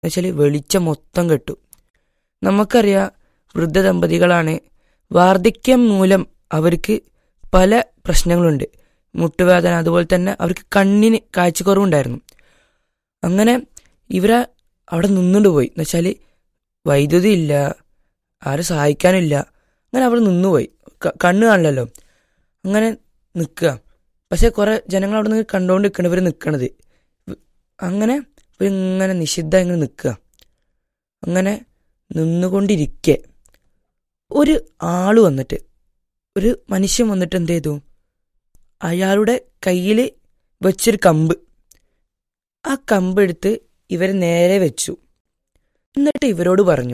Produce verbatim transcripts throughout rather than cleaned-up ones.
എന്നുവെച്ചാൽ വെളിച്ചം മൊത്തം കെട്ടു. നമുക്കറിയാം വൃദ്ധ ദമ്പതികളാണ്. വാർദ്ധക്യം മൂലം അവർക്ക് പല പ്രശ്നങ്ങളുണ്ട്. മുട്ടുവേദന, അതുപോലെ തന്നെ അവർക്ക് കണ്ണിന് കാഴ്ചക്കുറവുണ്ടായിരുന്നു. അങ്ങനെ ഇവരെ അവിടെ നിന്നുകൊണ്ട് പോയി. എന്നുവെച്ചാൽ വൈദ്യുതി ഇല്ല, ആരും സഹായിക്കാനില്ല. അങ്ങനെ അവിടെ നിന്നുപോയി. കണ്ണ് കാണില്ലല്ലോ. അങ്ങനെ നിൽക്കുക. പക്ഷെ കുറെ ജനങ്ങൾ അവിടെ നിന്ന് കണ്ടുകൊണ്ട് നിൽക്കണം ഇവർ നിൽക്കണത്. അങ്ങനെ ഇവരിങ്ങനെ നിഷിദ്ധ ഇങ്ങനെ നിൽക്കുക. അങ്ങനെ നിന്നുകൊണ്ടിരിക്കെ ഒരു ആള് വന്നിട്ട്, ഒരു മനുഷ്യൻ വന്നിട്ട് എന്ത് ചെയ്തു, അയാളുടെ കയ്യിൽ വെച്ചൊരു കമ്പ്, ആ കമ്പ് എടുത്ത് ഇവരെ നേരെ വെച്ചു. എന്നിട്ട് ഇവരോട് പറഞ്ഞു,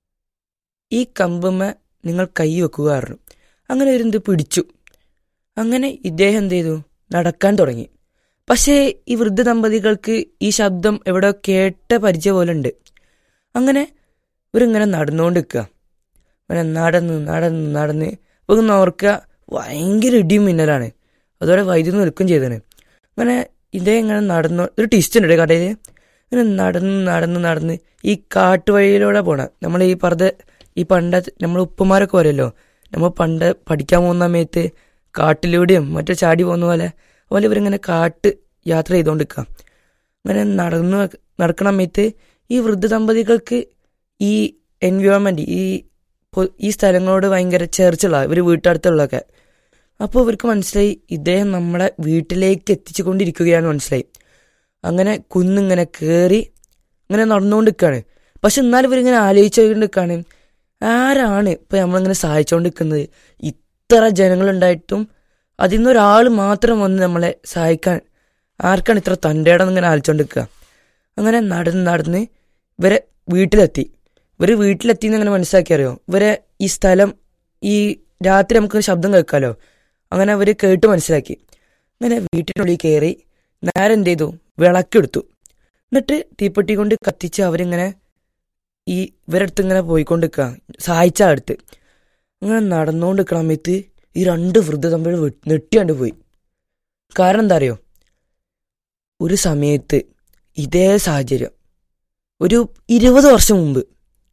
ഈ കമ്പുമ്മ നിങ്ങൾ കൈ വെക്കുക പറഞ്ഞു. അങ്ങനെ ഇവരെന്ത് പിടിച്ചു. അങ്ങനെ ഇദ്ദേഹം എന്ത് ചെയ്തു, നടക്കാൻ തുടങ്ങി. പക്ഷേ ഈ വൃദ്ധ ദമ്പതികൾക്ക് ഈ ശബ്ദം എവിടെ കേട്ട പരിചയം പോലെ ഉണ്ട്. അങ്ങനെ ഇവരിങ്ങനെ നടന്നുകൊണ്ട് നിൽക്കുക. അങ്ങനെ നടന്ന് നടന്ന് നടന്ന് ഒന്ന് ഓർക്കുക, ഭയങ്കര ഇടിയും മിന്നലാണ്. അതോടെ വൈദ്യുതി നിൽക്കുകയും ചെയ്തതാണ്. അങ്ങനെ ഇദ്ദേഹം ഇങ്ങനെ നടന്നു, ഒരു ട്വിസ്റ്റ് ഉണ്ട് കടയിൽ. ഇങ്ങനെ നടന്ന് നടന്ന് നടന്ന് ഈ കാട്ടുവഴിയിലൂടെ പോണ, നമ്മൾ ഈ പറഞ്ഞ ഈ പണ്ട നമ്മൾ ഉപ്പമാരൊക്കെ പറയുമല്ലോ, നമ്മൾ പണ്ട് പഠിക്കാൻ പോകുന്ന സമയത്ത് കാട്ടിലൂടെയും മറ്റേ ചാടി പോകുന്ന പോലെ അതുപോലെ ഇവരിങ്ങനെ കാട്ട് യാത്ര ചെയ്തുകൊണ്ടിരിക്കുക. അങ്ങനെ നടന്നു നടക്കണ സമയത്ത് ഈ വൃദ്ധ ദമ്പതികൾക്ക് ഈ എൻവയോൺമെൻറ്റ്, ഈ ഈ സ്ഥലങ്ങളോട് ഭയങ്കര ചേർച്ചുള്ള ഇവർ വീട്ടടുത്തുള്ളതൊക്കെ. അപ്പോൾ ഇവർക്ക് മനസ്സിലായി ഇദ്ദേഹം നമ്മളെ വീട്ടിലേക്ക് എത്തിച്ചു കൊണ്ടിരിക്കുകയാണ് മനസ്സിലായി. അങ്ങനെ കുന്നിങ്ങനെ കയറി ഇങ്ങനെ നടന്നുകൊണ്ട് നിൽക്കുകയാണ്. പക്ഷെ എന്നാലും ഇവരിങ്ങനെ ആലോചിച്ചുകൊണ്ട് നിൽക്കുകയാണ്, ആരാണ് ഇപ്പം നമ്മളിങ്ങനെ സഹായിച്ചുകൊണ്ട് നിൽക്കുന്നത്? ഇത്ര ജനങ്ങളുണ്ടായിട്ടും അതിൽ നിന്നൊരാൾ മാത്രം വന്ന് നമ്മളെ സഹായിക്കാൻ ആർക്കാണ് ഇത്ര തൻ്റെ ഇടം ഇങ്ങനെ ആലോചിച്ചുകൊണ്ട് നിൽക്കുക. അങ്ങനെ നടന്ന് നടന്ന് ഇവരെ വീട്ടിലെത്തി. ഇവർ വീട്ടിലെത്തിയെന്ന് അങ്ങനെ മനസ്സിലാക്കി അറിയോ, ഇവരെ ഈ സ്ഥലം ഈ രാത്രി നമുക്ക് ശബ്ദം കേൾക്കാമല്ലോ, അങ്ങനെ അവർ കേട്ട് മനസ്സിലാക്കി. അങ്ങനെ വീട്ടിനുള്ളിൽ കയറി നേരെ എന്ത് ചെയ്തു, വിളക്കെടുത്തു. എന്നിട്ട് തീപ്പെട്ടി കൊണ്ട് കത്തിച്ച് അവരിങ്ങനെ ഈ ഇവരടുത്ത് ഇങ്ങനെ പോയിക്കൊണ്ടിരിക്കുക, സഹായിച്ച അടുത്ത്. അങ്ങനെ നടന്നുകൊണ്ട് നിൽക്കണ സമയത്ത് ഈ രണ്ട് വൃദ്ധ തമ്മിൽ നെട്ടിയാണ്ട് പോയി. കാരണം എന്താ അറിയോ, ഒരു സമയത്ത് ഇതേ സാഹചര്യം ഒരു ഇരുപത് വർഷം മുമ്പ്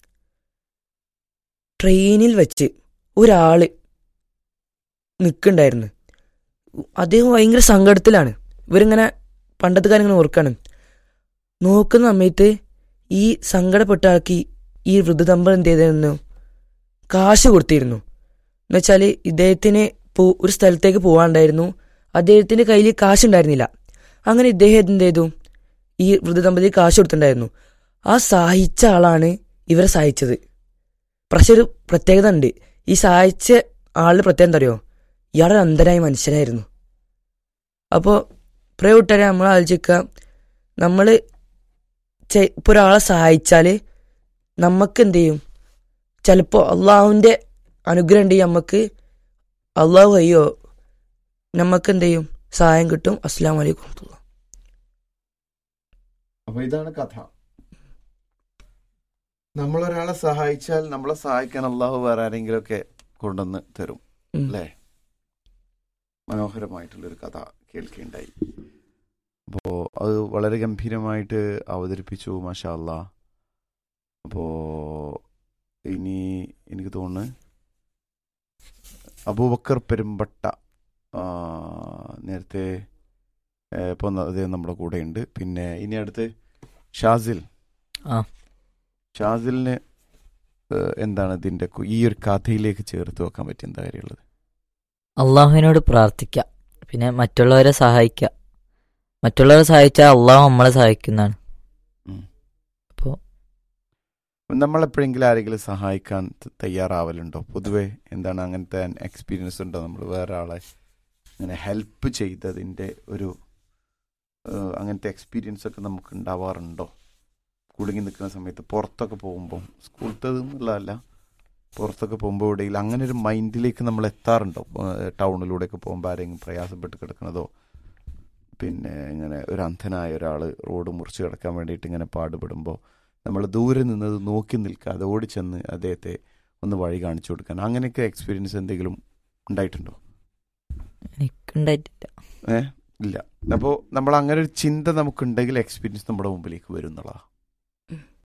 ട്രെയിനിൽ വെച്ച് ഒരാള് നിൽക്കുന്നുണ്ടായിരുന്നു. അദ്ദേഹം ഭയങ്കര സങ്കടത്തിലാണ്. ഇവരിങ്ങനെ പണ്ടത്തെ കാര്യങ്ങൾ ഓർക്കാണ്. നോക്കുന്ന സമയത്ത് ഈ സങ്കടപ്പെട്ട ആൾക്ക് ഈ വൃദ്ധദമ്പതി എന്ത് ചെയ്തിരുന്നു, കാശ് കൊടുത്തിരുന്നു. എന്നുവെച്ചാൽ ഇദ്ദേഹത്തിന് പോ ഒരു സ്ഥലത്തേക്ക് പോകാനുണ്ടായിരുന്നു, അദ്ദേഹത്തിൻ്റെ കയ്യിൽ കാശുണ്ടായിരുന്നില്ല. അങ്ങനെ ഇദ്ദേഹം എന്ത് ചെയ്തു, ഈ വൃദ്ധദമ്പതി കാശ് കൊടുത്തിട്ടുണ്ടായിരുന്നു. ആ സഹായിച്ച ആളാണ് ഇവരെ സഹായിച്ചത്. പക്ഷെ ഒരു പ്രത്യേകത ഉണ്ട്, ഈ സഹായിച്ച ആളുടെ പ്രത്യേകത എന്താ അറിയോ, ഇയാളൊരു അന്ധനായ മനുഷ്യനായിരുന്നു. അപ്പോൾ പ്രിയപ്പെട്ടവരെ, നമ്മൾ ആലോചിക്കുക, നമ്മൾ ഇപ്പോൾ ഒരാളെ സഹായിച്ചാൽ നമുക്ക് എന്ത് ചെയ്യും, ചിലപ്പോൾ അള്ളാഹുവിൻ്റെ അനുഗ്രഹം ഉണ്ടെങ്കിൽ നമുക്ക് അള്ളാഹു അയ്യോ നമുക്ക് എന്ത് ചെയ്യും, സഹായം കിട്ടും. അസ്സലാമു അലൈക്കും വറഹ്മത്തുള്ളാഹി. അപ്പൊ ഇതാണ് കഥ. നമ്മളൊരാളെ സഹായിച്ചാൽ നമ്മളെ സഹായിക്കാൻ അള്ളാഹു വേറെ ആരെങ്കിലും ഒക്കെ കൊണ്ടുവന്ന് തരും അല്ലേ? മനോഹരമായിട്ടുള്ളൊരു കഥ കേൾക്കുകയുണ്ടായി. അപ്പോൾ അത് വളരെ ഗംഭീരമായിട്ട് അവതരിപ്പിച്ചു, മാഷാ അല്ലാ. അപ്പോൾ ഇനി എനിക്ക് തോന്നുന്നു അബൂബക്കർ പെരുമ്പട്ട നേരത്തെ ഇപ്പോൾ അദ്ദേഹം നമ്മുടെ കൂടെയുണ്ട്. പിന്നെ ഇനി അടുത്ത് ഷാസിൽ. ആ ഷാസിലിന് എന്താണ് ഇതിൻ്റെ ഈ ഒരു കഥയിലേക്ക് ചേർത്ത് വെക്കാൻ പറ്റിയ എന്താ കാര്യമുള്ളത്? അള്ളാഹുവിനോട് പ്രാർത്ഥിക്കുക, പിന്നെ മറ്റുള്ളവരെ സഹായിക്കുക. മറ്റുള്ളവരെ സഹായിച്ചാൽ അള്ളാഹു നമ്മളെ സഹായിക്കുന്നതാണ്. അപ്പോൾ നമ്മളെപ്പോഴെങ്കിലും ആരെങ്കിലും സഹായിക്കാൻ തയ്യാറാവലുണ്ടോ? പൊതുവെ എന്താണ് അങ്ങനത്തെ എക്സ്പീരിയൻസ് ഉണ്ടോ? നമ്മൾ വേറെ ആളെ അങ്ങനെ ഹെൽപ്പ് ചെയ്തതിൻ്റെ ഒരു അങ്ങനത്തെ എക്സ്പീരിയൻസ് ഒക്കെ നമുക്ക് ഉണ്ടാവാറുണ്ടോ? കുടുങ്ങി നിൽക്കുന്ന സമയത്ത് പുറത്തൊക്കെ പോകുമ്പോൾ, സ്കൂളത്തത് എന്നുള്ളതല്ല, പുറത്തൊക്കെ പോകുമ്പോൾ എവിടെയെങ്കിലും അങ്ങനെ ഒരു മൈൻഡിലേക്ക് നമ്മൾ എത്താറുണ്ടോ? ടൗണിലൂടെയൊക്കെ പോകുമ്പോൾ ആരെങ്കിലും പ്രയാസപ്പെട്ട് കിടക്കണതോ, പിന്നെ ഇങ്ങനെ ഒരു അന്ധനായ ഒരാൾ റോഡ് മുറിച്ച് കിടക്കാൻ വേണ്ടിയിട്ട് ഇങ്ങനെ പാടുപെടുമ്പോൾ നമ്മൾ ദൂരെ നിന്നത് നോക്കി നിൽക്കാതെ ഓടിച്ചെന്ന് അദ്ദേഹത്തെ ഒന്ന് വഴി കാണിച്ചു കൊടുക്കാൻ, അങ്ങനെയൊക്കെ എക്സ്പീരിയൻസ് എന്തെങ്കിലും ഉണ്ടായിട്ടുണ്ടോ? എനിക്കുണ്ടായിട്ടില്ല. ഏ ഇല്ല. അപ്പോൾ നമ്മൾ അങ്ങനെ ഒരു ചിന്ത നമുക്കുണ്ടെങ്കിൽ എക്സ്പീരിയൻസ് നമ്മുടെ മുമ്പിലേക്ക് വരും എന്നുള്ളതാണ്.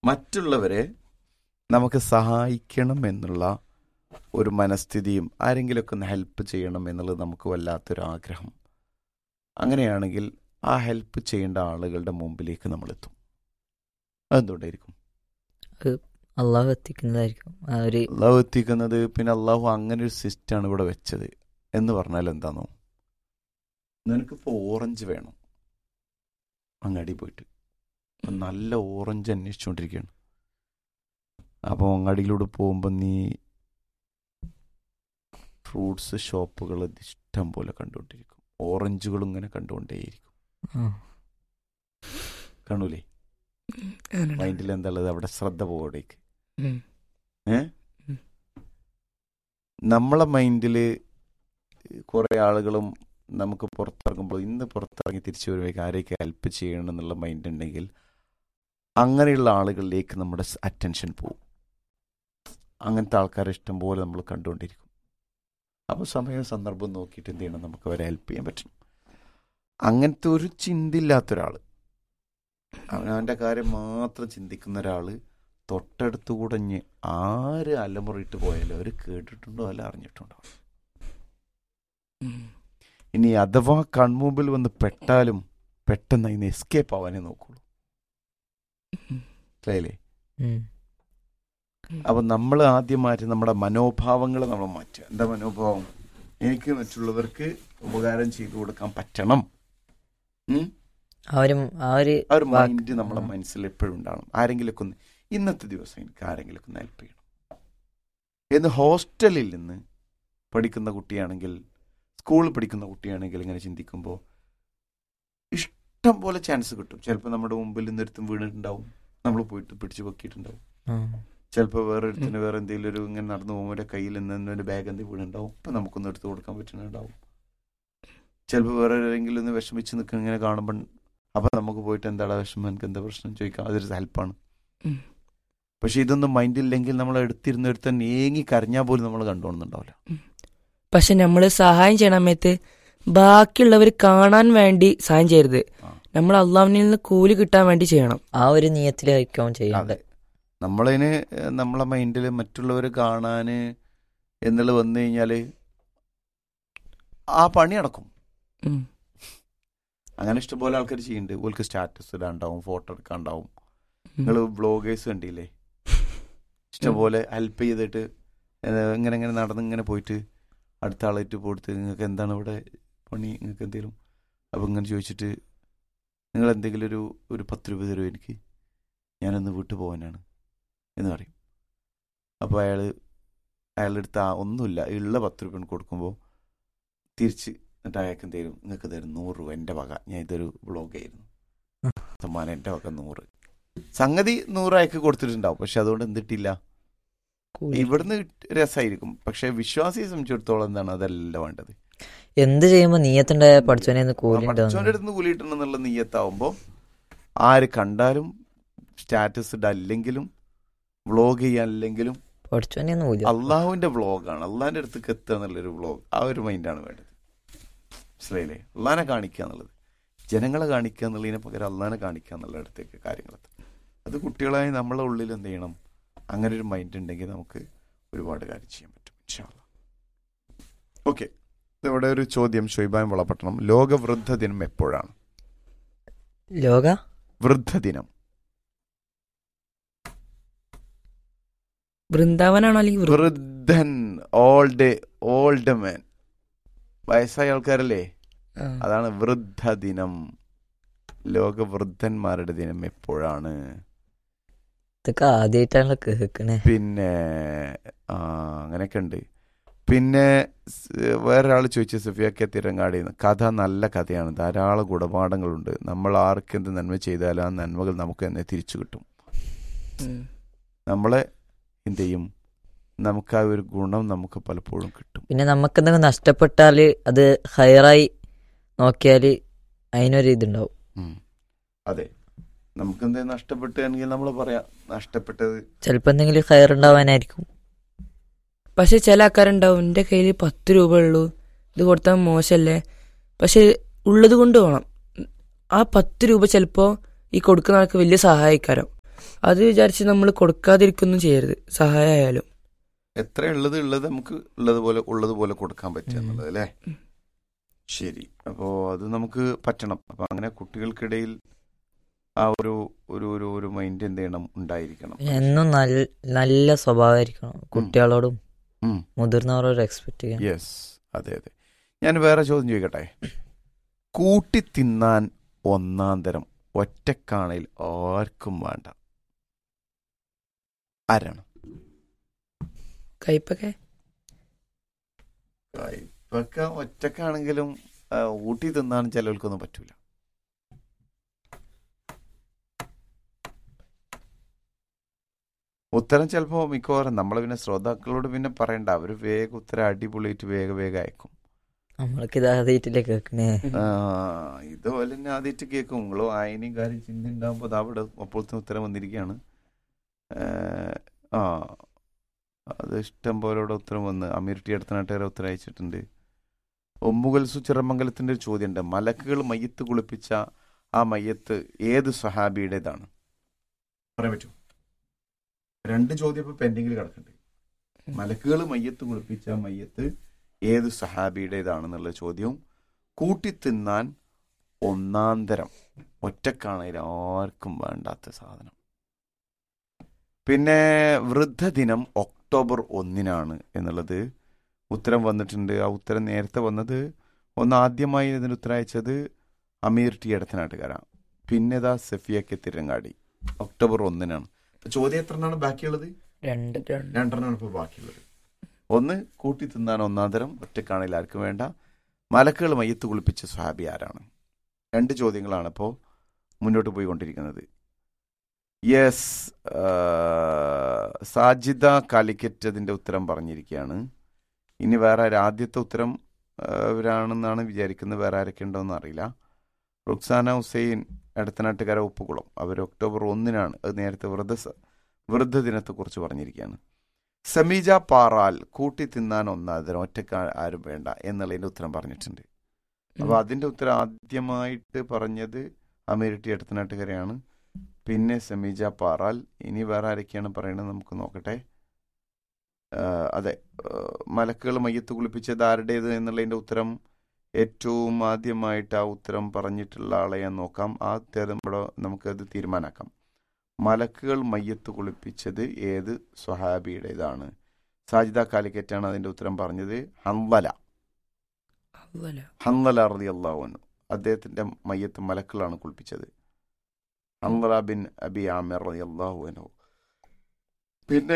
മറ്റുള്ളവരെ നമുക്ക് സഹായിക്കണം എന്നുള്ള ഒരു മനസ്ഥിതിയും ആരെങ്കിലുമൊക്കെ ഒന്ന് ഹെൽപ്പ് ചെയ്യണം എന്നുള്ളത് നമുക്ക് വല്ലാത്തൊരു ആഗ്രഹം. അങ്ങനെയാണെങ്കിൽ ആ ഹെൽപ്പ് ചെയ്യേണ്ട ആളുകളുടെ മുമ്പിലേക്ക് നമ്മൾ എത്തും. അതെന്തുകൊണ്ടായിരിക്കും? അള്ളാഹു എത്തിക്കുന്നതായിരിക്കും. ആ ഒരു അള്ളാഹു എത്തിക്കുന്നത്. പിന്നെ അള്ളാഹു അങ്ങനെ ഒരു സിസ്റ്റമാണ് ഇവിടെ വെച്ചത് എന്ന് പറഞ്ഞാൽ എന്താണോ, നിനക്കിപ്പോൾ ഓറഞ്ച് വേണം, അങ്ങാടി പോയിട്ട് അപ്പം നല്ല ഓറഞ്ച് അന്വേഷിച്ചുകൊണ്ടിരിക്കുകയാണ്. അപ്പോൾ അങ്ങാടിയിലൂടെ പോകുമ്പോൾ നീ ഫ്രൂട്ട്സ് ഷോപ്പുകൾ ഇഷ്ടം പോലെ കണ്ടുകൊണ്ടിരിക്കും, ഓറഞ്ചുകളും ഇങ്ങനെ കണ്ടുകൊണ്ടേയിരിക്കും. കാണൂലേ? മൈൻഡിൽ എന്താ ഉള്ളത്? അവിടെ ശ്രദ്ധ പോകേക്ക്. ഏ നമ്മളെ മൈൻഡിൽ കുറേ ആളുകളും നമുക്ക് പുറത്തിറങ്ങുമ്പോൾ ഇന്ന് പുറത്തിറങ്ങി തിരിച്ചു വരുമ്പോഴേക്ക് ആരെയൊക്കെ ഹെൽപ്പ് ചെയ്യണം എന്നുള്ള മൈൻഡ് ഉണ്ടെങ്കിൽ അങ്ങനെയുള്ള ആളുകളിലേക്ക് നമ്മുടെ അറ്റൻഷൻ പോവും. അങ്ങനത്തെ ആൾക്കാരെ ഇഷ്ടം പോലെ നമ്മൾ കണ്ടുകൊണ്ടിരിക്കും. അപ്പോൾ സമയവും സന്ദർഭം നോക്കിയിട്ട് എന്ത് ചെയ്യണം, നമുക്ക് അവരെ ഹെൽപ്പ് ചെയ്യാൻ പറ്റും. അങ്ങനത്തെ ഒരു ചിന്തയില്ലാത്തൊരാൾ, അവനവൻ്റെ കാര്യം മാത്രം ചിന്തിക്കുന്ന ഒരാൾ തൊട്ടടുത്ത് കുടഞ്ഞ് ആര് അലമുറിയിട്ട് പോയാലും അവർ കേട്ടിട്ടുണ്ടോ അല്ല അറിഞ്ഞിട്ടുണ്ടോ. ഇനി അഥവാ കൺമുമ്പിൽ വന്ന് പെട്ടാലും പെട്ടെന്ന് അതിന് എസ്കേപ്പ് ആവാനേ നോക്കുള്ളൂ. അല്ലേ? അപ്പൊ നമ്മൾ ആദ്യം മാറ്റി നമ്മുടെ മനോഭാവങ്ങൾ നമ്മൾ മാറ്റുക. എന്താ മനോഭാവം? എനിക്ക് മറ്റുള്ളവർക്ക് ഉപകാരം ചെയ്തു കൊടുക്കാൻ പറ്റണം. ആ ഒരു മൈൻഡ് നമ്മളെ മനസ്സിൽ എപ്പോഴും ഉണ്ടാവണം. ആരെങ്കിലുമൊക്കെ ഒന്ന് ഇന്നത്തെ ദിവസം എനിക്ക് ആരെങ്കിലുമൊക്കെ ഒന്ന് ഹെൽപ്പ് ചെയ്യണം എന്ന്. ഹോസ്റ്റലിൽ നിന്ന് പഠിക്കുന്ന കുട്ടിയാണെങ്കിൽ, സ്കൂളിൽ പഠിക്കുന്ന കുട്ടിയാണെങ്കിൽ ഇങ്ങനെ ചിന്തിക്കുമ്പോൾ ഇഷ്ടം പോലെ ചാൻസ് കിട്ടും. ചിലപ്പോൾ നമ്മുടെ മുമ്പിൽ നിന്നെടുത്തും വീണിട്ടുണ്ടാവും, നമ്മൾ പോയിട്ട് പിടിച്ചു പൊക്കിയിട്ടുണ്ടാവും. ചിലപ്പോൾ വേറെ എടുത്തിന് വേറെ എന്തെങ്കിലും ഒരു ഇങ്ങനെ നടന്നു പോകുമ്പോൾ കയ്യിൽ നിന്ന് ഒരു ബാഗ് എന്തെങ്കിലും വീണുണ്ടാവും, ഇപ്പം നമുക്കൊന്ന് എടുത്ത് കൊടുക്കാൻ പറ്റുന്നുണ്ടാവും. ചിലപ്പോൾ വേറെ ആരെങ്കിലും ഒന്ന് വിഷമിച്ച് നിൽക്കുന്ന ഇങ്ങനെ കാണുമ്പോൾ അപ്പം നമുക്ക് പോയിട്ട് എന്താടാ വിഷമം, എനിക്ക് എന്താ പ്രശ്നം ചോദിക്കാം, അതൊരു ഹെൽപ്പാണ്. പക്ഷെ ഇതൊന്നും മൈൻഡില്ലെങ്കിൽ നമ്മൾ എടുത്തിരുന്ന ഒരുത്തൻ ഏങ്ങി കരഞ്ഞാൽ പോലും നമ്മൾ കണ്ടുകൊണ്ടുണ്ടാവില്ല. പക്ഷെ നമ്മൾ സഹായം ചെയ്യണ സമയത്ത് ബാക്കിയുള്ളവർ കാണാൻ വേണ്ടി സഹായം ചെയ്യരുത്, നമ്മൾ അള്ളാഹുവിൽ നിന്ന് കൂലി കിട്ടാൻ വേണ്ടി ചെയ്യണം. ആ ഒരു നിയത്തിലായിരിക്കും ചെയ്യേണ്ടത്. നമ്മളതിന് നമ്മളെ മൈൻഡിൽ മറ്റുള്ളവർ കാണാൻ എന്നുള്ളത് വന്നു കഴിഞ്ഞാൽ ആ പണി നടക്കും. അങ്ങനെ ഇഷ്ടംപോലെ ആൾക്കാർ ചെയ്യുന്നുണ്ട്. ഓൾക്ക് സ്റ്റാറ്റസ് ഇടാണ്ടാവും, ഫോട്ടോ എടുക്കാണ്ടാവും. നിങ്ങൾ വ്ളോഗേഴ്സ് കണ്ടില്ലേ, ഇഷ്ടംപോലെ ഹെൽപ്പ് ചെയ്തിട്ട് ഇങ്ങനെ ഇങ്ങനെ നടന്ന് ഇങ്ങനെ പോയിട്ട് അടുത്ത ആളായിട്ട് പോയിട്ട് നിങ്ങൾക്ക് എന്താണ് ഇവിടെ പണി, നിങ്ങൾക്ക് എന്തെങ്കിലും, അപ്പം ഇങ്ങനെ ചോദിച്ചിട്ട് നിങ്ങൾ എന്തെങ്കിലും ഒരു ഒരു പത്ത് രൂപ തരുമോ എനിക്ക്, ഞാനൊന്ന് വീട്ടിൽ പോകാനാണ് എന്ന് പറയും. അപ്പോൾ അയാൾ അയാളെടുത്ത് ആ ഒന്നുമില്ല ഉള്ള പത്ത് രൂപ കൊടുക്കുമ്പോൾ തിരിച്ച് എന്നിട്ട് അയാൾക്ക് എന്തെങ്കിലും നിങ്ങൾക്ക് തരും നൂറ് രൂപ എൻ്റെ വക, ഞാൻ ഇതൊരു വ്ളോഗായിരുന്നു, സമ്മാനം എൻ്റെ വക നൂറ്. സംഗതി നൂറ് അയക്ക് കൊടുത്തിട്ടുണ്ടാവും, പക്ഷെ അതുകൊണ്ട് എന്തിട്ടില്ല, ഇവിടുന്ന് രസമായിരിക്കും. പക്ഷെ വിശ്വാസിയെ സംബന്ധിച്ചിടത്തോളം എന്താണ് അതല്ല വേണ്ടത്. എന്ത് ചെയ്യുമ്പോ നീയത്തുണ്ടായ പഠിച്ചോന്റെ പഠിച്ചോന്റെ അടുത്ത് കൂലി കിട്ടണമെന്നുള്ള നീയത്താവുമ്പോ ആര് കണ്ടാലും സ്റ്റാറ്റസ് ഇടല്ലെങ്കിലും വ്ളോഗ് ചെയ്യാനില്ലെങ്കിലും അള്ളാഹുവിന്റെ വ്ളോഗാണ്, അള്ളാഹിന്റെ അടുത്തേക്ക് എത്തുക എന്നുള്ളൊരു വ്ളോഗ്, ആ ഒരു മൈൻഡാണ് വേണ്ടത്. മനസ്സിലായില്ലേ? അള്ളാഹിനെ കാണിക്കുക എന്നുള്ളത്, ജനങ്ങളെ കാണിക്കുക എന്നുള്ളതിനെ പകരം അള്ളാഹിനെ കാണിക്കുക എന്നുള്ള അടുത്തേക്ക് കാര്യങ്ങളെത്തും. അത് കുട്ടികളായി നമ്മളെ ഉള്ളിൽ എന്ത് ചെയ്യണം, അങ്ങനെ ഒരു മൈൻഡ് ഉണ്ടെങ്കിൽ നമുക്ക് ഒരുപാട് കാര്യം ചെയ്യാൻ പറ്റും ഇൻഷാ അല്ലാഹ്. ഓക്കെ, ഇവിടെ ഒരു ചോദ്യം ഷൊയ്ബാൻ വളപട്ടണം. ലോക വൃദ്ധ ദിനം എപ്പോഴാണ്? ലോക വൃദ്ധ ദിനം വൃന്ദാവനാണോ അല്ലെങ്കിൽ വൃദ്ധൻ, ഓൾഡ് ഓൾഡ് മാൻ, വയസ്സായ ആൾക്കാരല്ലേ, അതാണ് വൃദ്ധ ദിനം. ലോക വൃദ്ധന്മാരുടെ ദിനം എപ്പോഴാണ്? ഇതൊക്കെ ആദ്യമായിട്ടാണല്ലോ കേൾക്കണേ. പിന്നെ ആ അങ്ങനെയൊക്കെ ഉണ്ട്. പിന്നെ വേറൊരാൾ ചോദിച്ചു, സഫിയൊക്കെ തിരങ്ങാടി, കഥ നല്ല കഥയാണ്, ധാരാളം ഗുണപാഠങ്ങളുണ്ട്, നമ്മൾ ആർക്കെന്ത് നന്മ ചെയ്താലും ആ നന്മകൾ നമുക്ക് തന്നെ തിരിച്ചു കിട്ടും. നമ്മളെ എന്ത് ചെയ്യും, നമുക്ക് ആ ഒരു ഗുണം നമുക്ക് പലപ്പോഴും കിട്ടും. പിന്നെ നമുക്ക് എന്തെങ്കിലും നഷ്ടപ്പെട്ടാല് അത് ഹയറായി നോക്കിയാല് അതിനൊരു ഇതുണ്ടാവും. അതെ, നമുക്ക് എന്തെങ്കിലും നഷ്ടപ്പെട്ടുകയാണെങ്കിൽ നമ്മൾ പറയാം നഷ്ടപ്പെട്ടത് ചിലപ്പോ എന്തെങ്കിലും ഹയർ ഉണ്ടാവാനായിരിക്കും. പക്ഷെ ചില ആൾക്കാരുണ്ടാവും, എൻ്റെ കയ്യിൽ പത്ത് രൂപ ഉള്ളൂ, ഇത് കൊടുത്താൽ മോശമല്ലേ, പക്ഷെ ഉള്ളത് കൊണ്ട് വേണം. ആ പത്ത് രൂപ ചിലപ്പോൾ ഈ കൊടുക്കുന്ന ആൾക്ക് വലിയ സഹായിക്കാരം. അത് വിചാരിച്ച് നമ്മൾ കൊടുക്കാതിരിക്കൊന്നും ചെയ്യരുത്, സഹായമായാലും. എത്ര ഉള്ളത് ഉള്ളത് നമുക്ക് ഉള്ളതുപോലെ ഉള്ളതുപോലെ കൊടുക്കാൻ പറ്റുക എന്നുള്ളത് അല്ലേ. ശരി, അപ്പോൾ അത് നമുക്ക് പറ്റണം. അപ്പം അങ്ങനെ കുട്ടികൾക്കിടയിൽ ആ ഒരു ഒരു ഒരു ഒരു മൈൻഡ് എന്ത് ചെയ്യണം, ഉണ്ടായിരിക്കണം. എന്നും നല്ല നല്ല സ്വഭാവമായിരിക്കണം കുട്ടികളോടും ഉം. മുതിർന്നവരോട് എക്സ്പെക്ട് ചെയ്യാൻ. യെസ്, അതെ അതെ. ഞാൻ വേറെ ചോദ്യം ചോദിക്കട്ടെ. കൂട്ടി തിന്നാൻ ഒന്നാം തരം ഒറ്റക്കാണയിൽ ആർക്കും വേണ്ട, ആരാണ്? കയ്പൊക്കെ ഇപ്പൊക്കെ ഒറ്റക്കാണെങ്കിലും ആ, ഊട്ടി തിന്നാൻ ചിലവർക്കൊന്നും പറ്റൂല. ഉത്തരം ചിലപ്പോൾ മിക്കവാറും നമ്മൾ പിന്നെ ശ്രോതാക്കളോട് പിന്നെ പറയണ്ട, അവർ വേഗം ഉത്തരം അടിപൊളിയായിട്ട് വേഗം വേഗം അയക്കും. നമ്മൾക്ക് ഇത് ആദ്യമായിട്ടില്ലേ കേൾക്കണേ. ആ, ഇതുപോലെ തന്നെ ആദ്യമായിട്ട് കേൾക്കും. നിങ്ങളോ ആയനെയും കാര്യം ചിന്ത ഉണ്ടാകുമ്പോൾ അത് അവിടെ അപ്പോഴത്തെ ഉത്തരം വന്നിരിക്കുകയാണ്. ഏഹ്, ആ അത് ഇഷ്ടം പോലെ ഇവിടെ ഉത്തരം വന്ന് അമീർ ടി അടുത്ത നാട്ടുകാരെ ഉത്തരം അയച്ചിട്ടുണ്ട്. ഒമ്മുകൽസു ചിറമംഗലത്തിൻ്റെ ഒരു ചോദ്യമുണ്ട്. മലക്കുകൾ മയ്യത്ത് കുളിപ്പിച്ച ആ മയ്യത്ത് ഏത് സ്വഹാബിയുടേതാണ്? പറയാൻ പറ്റുമോ? രണ്ട് ചോദ്യം ഇപ്പോൾ പെൻഡിങ്ങിൽ കിടക്കുന്നുണ്ട്. മലക്കുകൾ മയ്യത്ത് കുളിപ്പിച്ച മയ്യത്ത് ഏത് സഹാബിയുടേതാണെന്നുള്ള ചോദ്യവും കൂട്ടിത്തിന്നാൻ ഒന്നാം തരം ഒറ്റക്കാണയിൽ ആർക്കും വേണ്ടാത്ത സാധനം. പിന്നെ വൃദ്ധദിനം ഒക്ടോബർ ഒന്നിനാണ് എന്നുള്ളത് ഉത്തരം വന്നിട്ടുണ്ട്. ആ ഉത്തരം നേരത്തെ വന്നത് ഒന്ന് ആദ്യമായി ഇതിന് ഉത്തരം അയച്ചത് അമീർ ടി എടത്തനാട്ടുകാരാണ്. പിന്നെ ഇതാ സഫിയക്ക് തിരങ്ങാടി. ഒക്ടോബർ ഒന്നിനാണ്. ചോദ്യം എത്ര എണ്ണമാണ് ബാക്കിയുള്ളത്? രണ്ട് രണ്ടെണ്ണമാണ് ഇപ്പോൾ ബാക്കിയുള്ളത്. ഒന്ന് കൂട്ടി തിന്നാൻ ഒന്നാം തരം ഒറ്റക്കാണയിൽ ആർക്കും വേണ്ട, മലക്കുകൾ മയ്യത്ത് കുളിപ്പിച്ച സ്വഹാബി ആരാണ്? രണ്ട് ചോദ്യങ്ങളാണ് ഇപ്പോൾ മുന്നോട്ട് പോയിക്കൊണ്ടിരിക്കുന്നത്. യെസ്, സാജിദ കാലിക്കറ്റ് അതിൻ്റെ ഉത്തരം പറഞ്ഞിരിക്കുകയാണ്. ഇനി വേറെ ആര്? ആദ്യത്തെ ഉത്തരം ഇവരാണെന്നാണ് വിചാരിക്കുന്നത്. വേറെ ആരൊക്കെ ഉണ്ടോയെന്ന് അറിയില്ല. റുക്സാന ഹുസൈൻ എടത്തനാട്ടുകര ഉപ്പുകുളം, അവർ ഒക്ടോബർ ഒന്നിനാണ്. അത് നേരത്തെ വൃദ്ധ വൃദ്ധദിനത്തെക്കുറിച്ച് പറഞ്ഞിരിക്കുകയാണ്. സമീജ പാറാൽ കൂട്ടി തിന്നാൻ ഒന്നാതിരം ഒറ്റക്ക് ആരും വേണ്ട എന്നുള്ളതിൻ്റെ ഉത്തരം പറഞ്ഞിട്ടുണ്ട്. അപ്പോൾ അതിൻ്റെ ഉത്തരം ആദ്യമായിട്ട് പറഞ്ഞത് അമീരിറ്റി എടത്തനാട്ടുകരയാണ്, പിന്നെ സമീജ പാറാൽ. ഇനി വേറെ ആരൊക്കെയാണ് പറയുന്നത് നമുക്ക് നോക്കട്ടെ. അതെ, മലക്കുകൾ മയ്യത്ത് കുളിപ്പിച്ചത് ആരുടേത് എന്നുള്ളതിൻ്റെ ഉത്തരം ഏറ്റവും ആദ്യമായിട്ട് ആ ഉത്തരം പറഞ്ഞിട്ടുള്ള ആളെ ഞാൻ നോക്കാം. ആ ഉത്തരം ഇവിടെ നമുക്കത് തീരുമാനാക്കാം. മലക്കുകൾ മയ്യത്ത് കുളിപ്പിച്ചത് ഏത് സ്വഹാബിയുടേതാണ്? സാജിദ കാലിക്കറ്റാണ് അതിൻ്റെ ഉത്തരം പറഞ്ഞത്. ഹൻദല ഹൻദല റളിയല്ലാഹു അൻഹു, അദ്ദേഹത്തിൻ്റെ മയ്യത്ത് മലക്കുകളാണ് കുളിപ്പിച്ചത്. ഹൻദല ബിൻ അബി ആമിർ റളിയല്ലാഹു അൻഹു. പിന്നെ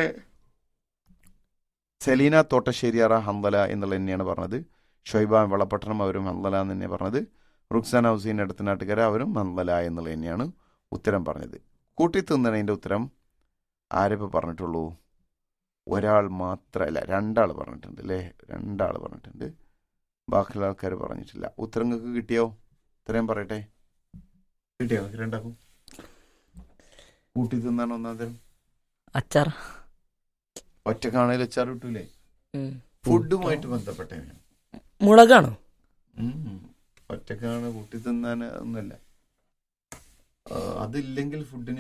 സെലീന തോട്ടശ്ശേരിയാറ ഹൻദല എന്നുള്ള തന്നെയാണ് പറഞ്ഞത്. ഷൊയ്ബ വളപട്ടണം അവരും ഹൻദല എന്ന് തന്നെയാണ് പറഞ്ഞത്. റുക്സാന ഹുസൈൻ എടത്തനാട്ടുകര അവരും ഹൻദല എന്നുള്ള തന്നെയാണ് ഉത്തരം പറഞ്ഞത്. കൂട്ടി തിന്നതിൻ്റെ ഉത്തരം ആരിപ്പോൾ പറഞ്ഞിട്ടുള്ളൂ? ഒരാൾ മാത്രമല്ല, രണ്ടാൾ പറഞ്ഞിട്ടുണ്ട് അല്ലേ? രണ്ടാൾ പറഞ്ഞിട്ടുണ്ട്, ബാക്കിയുള്ള ആൾക്കാർ പറഞ്ഞിട്ടില്ല. ഉത്തരങ്ങൾക്ക് കിട്ടിയോ? ഉത്തരം പറയട്ടെ, കിട്ടിയോ? രണ്ടാക്കും കൂട്ടി തിന്നാണ് ഒന്നാം തരം. അച്ചാർ ഒറ്റക്കാണേൽ അച്ചാർ കിട്ടൂലേ? ഫുഡുമായിട്ട് ബന്ധപ്പെട്ട മുളകാണോ? ഒറ്റക്കാണ് കൂട്ടി തിന്നാൻ ഒന്നുമല്ല. അതില്ലെങ്കിൽ ഫുഡിന്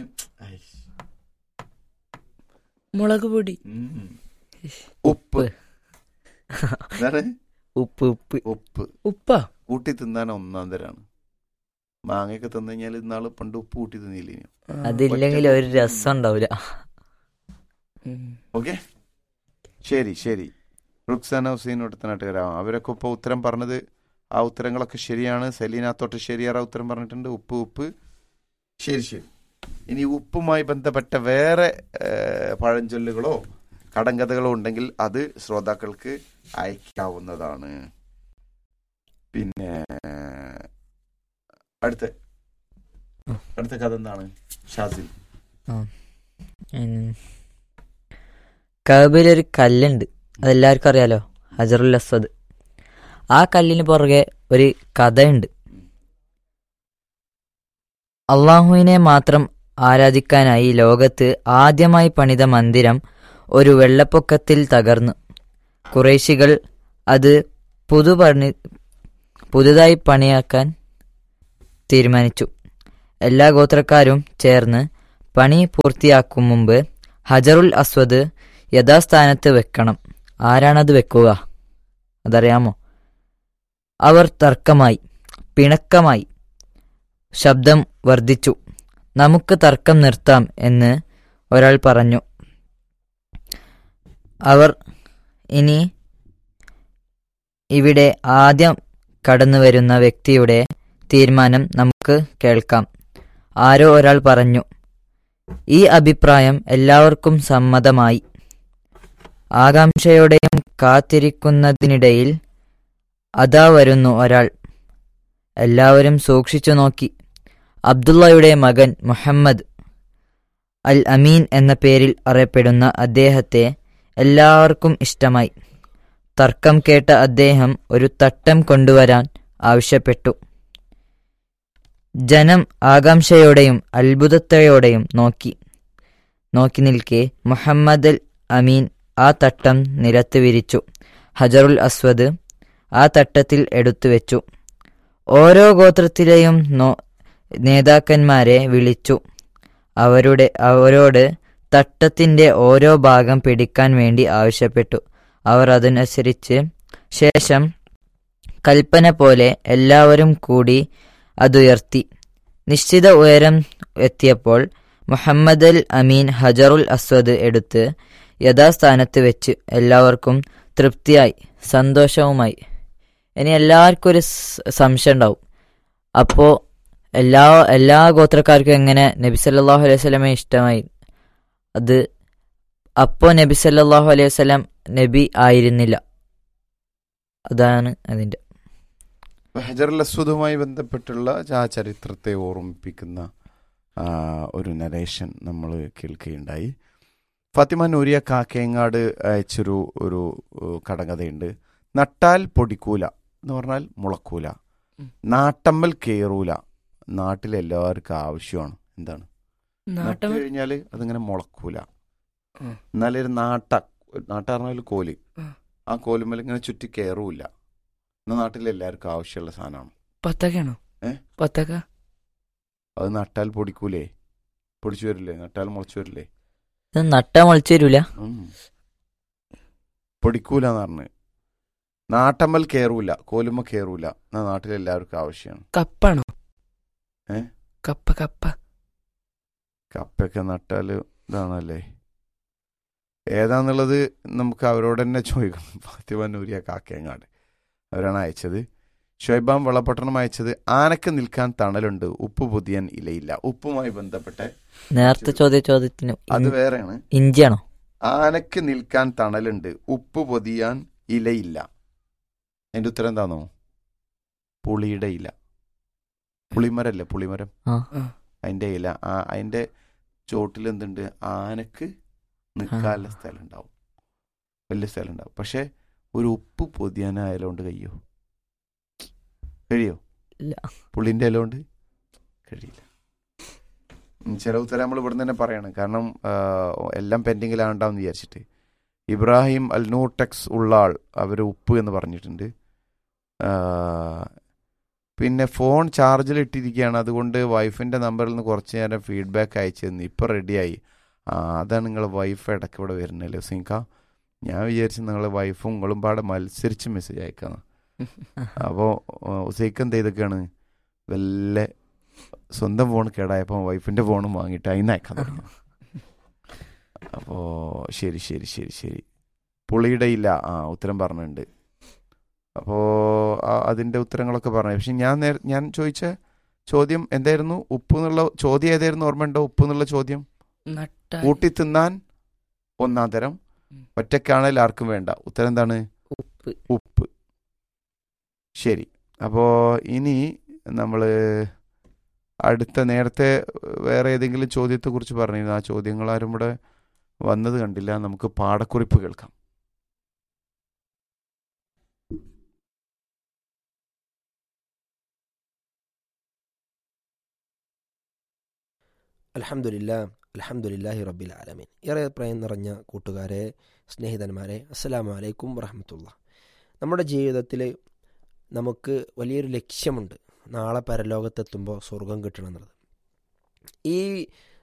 മുളക് പൊടി, ഉപ്പ്. എന്താണ്? ഉപ്പ് ഉപ്പ് ഉപ്പ് ഉപ്പാ കൂട്ടി തിന്നാൻ ഒന്നാം തരാണ്. മാങ്ങയൊക്കെ തിന്നു കഴിഞ്ഞാൽ ഇന്നാള് പണ്ട് ഉപ്പ് കൂട്ടി തിന്നില്ലേ? അതില്ലെങ്കിൽ ഒരു രസം ഉണ്ടാവില്ല. ഓക്കെ, ശരി ശരി. റുക്സാന ഹുസൈൻ എടത്തനാട്ടുകാരാ അവരൊക്കെ ഇപ്പോൾ ഉത്തരം പറഞ്ഞത്, ആ ഉത്തരങ്ങളൊക്കെ ശരിയാണ്. സെലീന തോട്ട് ശരിയാറ ഉത്തരം പറഞ്ഞിട്ടുണ്ട്, ഉപ്പ് ഉപ്പ്. ശരി ശരി. ഇനി ഉപ്പുമായി ബന്ധപ്പെട്ട വേറെ പഴഞ്ചൊല്ലുകളോ കടങ്കഥകളോ ഉണ്ടെങ്കിൽ അത് ശ്രോതാക്കൾക്ക് അയക്കാവുന്നതാണ്. പിന്നെ അടുത്ത അടുത്ത കഥ എന്താണ് ഷാസിൽ? കഅബയിലൊരു കല്ലുണ്ട്, അതെല്ലാവർക്കും അറിയാലോ, ഹജറുൽ അസ്വദ്. ആ കല്ലിന് പുറകെ ഒരു കഥയുണ്ട്. അള്ളാഹുവിനെ മാത്രം ആരാധിക്കാനായി ലോകത്ത് ആദ്യമായി പണിത മന്ദിരം ഒരു വെള്ളപ്പൊക്കത്തിൽ തകർന്നു. ഖുറൈശികൾ അത് പുതുപണി പുതുതായി പണിയാക്കാൻ തീരുമാനിച്ചു. എല്ലാ ഗോത്രക്കാരും ചേർന്ന് പണി പൂർത്തിയാക്കും മുമ്പ് ഹജറുൽ അസ്വദ് യഥാസ്ഥാനത്ത് വെക്കണം. ആരാണത് വെക്കുക? അതറിയാമോ? അവർ തർക്കമായി, പിണക്കമായി. ശബ്ദം വർദ്ധിച്ചു. നമുക്ക് തർക്കം നിർത്താം എന്ന് ഒരാൾ പറഞ്ഞു. അവർ ഇനി ഇവിടെ ആദ്യം കടന്നുവരുന്ന വ്യക്തിയുടെ തീരുമാനം നമുക്ക് കേൾക്കാം. ആരോ ഒരാൾ പറഞ്ഞു. ഈ അഭിപ്രായം എല്ലാവർക്കും സമ്മതമായി. ആകാംക്ഷയോടെയും കാത്തിരിക്കുന്നതിനിടയിൽ അതാ വരുന്നു ഒരാൾ. എല്ലാവരും സൂക്ഷിച്ചു നോക്കി. അബ്ദുള്ളയുടെ മകൻ മുഹമ്മദ് അൽ അമീൻ എന്ന പേരിൽ അറിയപ്പെടുന്ന അദ്ദേഹത്തെ എല്ലാവർക്കും ഇഷ്ടമായി. തർക്കം കേട്ട അദ്ദേഹം ഒരു തട്ടം കൊണ്ടുവരാൻ ആവശ്യപ്പെട്ടു. ജനം ആകാംക്ഷയോടെയും അത്ഭുതത്തോടെയും നോക്കി നോക്കി നിൽക്കെ മുഹമ്മദ് അൽ അമീൻ ആ തട്ടം നിലത്ത് വിരിച്ചു. ഹജറുൽ അസ്വദ് ആ തട്ടത്തിൽ എടുത്തു വെച്ചു. ഓരോ ഗോത്രത്തിലെയും നോ നേതാക്കന്മാരെ വിളിച്ചു. അവരുടെ അവരോട് തട്ടത്തിൻ്റെ ഓരോ ഭാഗം പിടിക്കാൻ വേണ്ടി ആവശ്യപ്പെട്ടു. അവർ അതനുസരിച്ച് ശേഷം കൽപ്പന പോലെ എല്ലാവരും കൂടി അതുയർത്തി. നിശ്ചിത ഉയരം എത്തിയപ്പോൾ മുഹമ്മദ് അൽ അമീൻ ഹജറുൽ അസ്വദ് എടുത്ത് യഥാസ്ഥാനത്ത് വെച്ച് എല്ലാവർക്കും തൃപ്തിയായി, സന്തോഷവുമായി. ഇനി എല്ലാവർക്കും ഒരു സംശയം ഉണ്ടാവും. അപ്പോൾ എല്ലാ എല്ലാ ഗോത്രക്കാർക്കും എങ്ങനെ നബി സല്ലല്ലാഹു അലൈഹി വസല്ലമയെ ഇഷ്ടമായി? അത് അപ്പോൾ നബി സല്ലല്ലാഹു അലൈഹി വസല്ലം നബി ആയിരുന്നില്ല. അതാണ് അതിൻ്റെ. ഹജറുൽ അസ്വദുമായി ബന്ധപ്പെട്ടുള്ള ആ ചരിത്രത്തെ ഓർമ്മിപ്പിക്കുന്ന ഒരു നരേഷൻ നമ്മൾ കേൾക്കുകയുണ്ടായി. ഫാത്തിമ നൂരിയ കാക്കേങ്ങാട് അയച്ചൊരു ഒരു കടങ്കഥയുണ്ട്. നട്ടാൽ പൊടിക്കൂല എന്ന് പറഞ്ഞാൽ മുളക്കൂല, നാട്ടമ്മൽ കേറൂല. നാട്ടിലെല്ലാവർക്കും ആവശ്യമാണ്. എന്താണ് നട്ട് കഴിഞ്ഞാൽ അതിങ്ങനെ മുളക്കൂല. എന്നാലൊരു നാട്ട നാട്ട പറഞ്ഞാൽ കോല്, ആ കോലുമ്മൽ ഇങ്ങനെ ചുറ്റി കയറൂല. എന്നാൽ നാട്ടിലെല്ലാവർക്കും ആവശ്യമുള്ള സാധനമാണ്. പത്തക്കയാണോ? ഏഹ് പത്തക്ക അത് നട്ടാൽ പൊടിക്കൂലേ? പൊടിച്ചു വരില്ലേ? നട്ടാൽ മുളച്ചു വരില്ലേ? നട്ടാ മുളച്ചു വരൂല, പൊടിക്കൂലെന്ന് പറഞ്ഞ്. നാട്ടമ്മൽ കയറൂല, കോലുമ്മ കയറൂല. എന്നാൽ നാട്ടിലെല്ലാവർക്കും ആവശ്യമാണ്. കപ്പാണോ? ഏ കപ്പ കപ്പ കപ്പൊക്കെ നട്ടാൽ ഇതാണല്ലേ. ഏതാന്നുള്ളത് നമുക്ക് അവരോട് തന്നെ ചോദിക്കണം. ഫാത്തിമ നൂരിയ കാക്കേങ്ങാട് അവരാണ് അയച്ചത്. ഷുഹൈബാം വളപട്ടണം അയച്ചത് ആനക്ക് നിൽക്കാൻ തണലുണ്ട്, ഉപ്പ് പൊതിയാൻ ഇലയില്ല. ഉപ്പുമായി ബന്ധപ്പെട്ട നേരത്തെ ചോദ്യ ചോദ്യത്തിന് അത് വേറെയാണ്. ഇഞ്ചിയാണോ? ആനക്ക് നിൽക്കാൻ തണലുണ്ട്, ഉപ്പ് പൊതിയാൻ ഇലയില്ല. അതിന്റെ ഉത്തരം എന്താണോ? പുളിയുടെ ഇല. പുളിമരല്ലേ, പുളിമരം, അതിന്റെ ഇല. ആ അതിന്റെ ചോട്ടിൽ എന്തുണ്ട്? ആനക്ക് നിൽക്കാനുള്ള സ്ഥലം ഉണ്ടാവും, വലിയ സ്ഥലം ഉണ്ടാവും. പക്ഷെ ഒരു ഉപ്പ് പൊതിയാൻ ഇല കൊണ്ട് കഴിയോ? കഴിയോ? പുള്ളിന്റെ ഇല കൊണ്ട് കഴിയില്ല. ചില ഉത്തരം നമ്മൾ ഇവിടെ തന്നെ പറയണം, കാരണം എല്ലാം പെൻഡിങ്ങിലാണ്ടാന്ന് വിചാരിച്ചിട്ട്. ഇബ്രാഹിം അൽനൂർ ടെക്സ് ഉള്ള ആൾ അവർ ഉപ്പ് എന്ന് പറഞ്ഞിട്ടുണ്ട്. പിന്നെ ഫോൺ ചാർജിൽ ഇട്ടിരിക്കുകയാണ്, അതുകൊണ്ട് വൈഫിൻ്റെ നമ്പറിൽ നിന്ന് കുറച്ച് നേരം ഫീഡ്ബാക്ക് അയച്ചു തന്നു, ഇപ്പോൾ റെഡിയായി. ആ അതാണ് നിങ്ങളെ വൈഫ് ഇടയ്ക്ക് ഇവിടെ വരുന്നല്ലേ സിങ്ക. ഞാൻ വിചാരിച്ചു നിങ്ങളെ വൈഫും നിങ്ങളും പാടെ മത്സരിച്ച് മെസ്സേജ് അയക്കാന്ന്. അപ്പോൾ ഉസൈക്ക് എന്ത് ചെയ്തൊക്കെയാണ്, വല്ല സ്വന്തം ഫോൺ കേടായപ്പോൾ വൈഫിൻ്റെ ഫോണും വാങ്ങിയിട്ട് അതിന് അയക്കാൻ തുടങ്ങി. അപ്പോൾ ശരി ശരി ശരി ശരി പുളിയുടെ ഇല്ല. ആ ഉത്തരം പറഞ്ഞിട്ടുണ്ട്. അപ്പോൾ അതിൻ്റെ ഉത്തരങ്ങളൊക്കെ പറഞ്ഞു. പക്ഷെ ഞാൻ നേര ഞാൻ ചോദിച്ച ചോദ്യം എന്തായിരുന്നു? ഉപ്പ് എന്നുള്ള ചോദ്യം ഏതായിരുന്നു? ഓർമ്മയുണ്ടോ? ഉപ്പ് എന്നുള്ള ചോദ്യം. കൂട്ടി തിന്നാൻ ഒന്നാം തരം, ഒറ്റയ്ക്കാണെങ്കിൽ ആർക്കും വേണ്ട. ഉത്തരം എന്താണ്? ഉപ്പ്. ഉപ്പ്. ശരി. അപ്പോൾ ഇനി നമ്മൾ അടുത്ത നേരത്തെ വേറെ ഏതെങ്കിലും ചോദ്യത്തെക്കുറിച്ച് പറഞ്ഞിരുന്നു. ആ ചോദ്യങ്ങൾ ആരും ഇവിടെ വന്നത് കണ്ടില്ല. നമുക്ക് പാഠക്കുറിപ്പ് കേൾക്കാം. അൽഹംദുലില്ലാ അൽഹംദുലില്ലാഹി റബ്ബിൽ ആലമീൻ. ഏറെ പ്രയം നിറഞ്ഞ കൂട്ടുകാരെ, സ്നേഹിതന്മാരെ, അസ്സലാമു അലൈക്കും വറഹ്മത്തുള്ളാഹി. നമ്മുടെ ജീവിതത്തിൽ നമുക്ക് വലിയൊരു ലക്ഷ്യമുണ്ട്, നാളെ പരലോകത്തെത്തുമ്പോൾ സ്വർഗം കിട്ടണം എന്നുള്ളത്. ഈ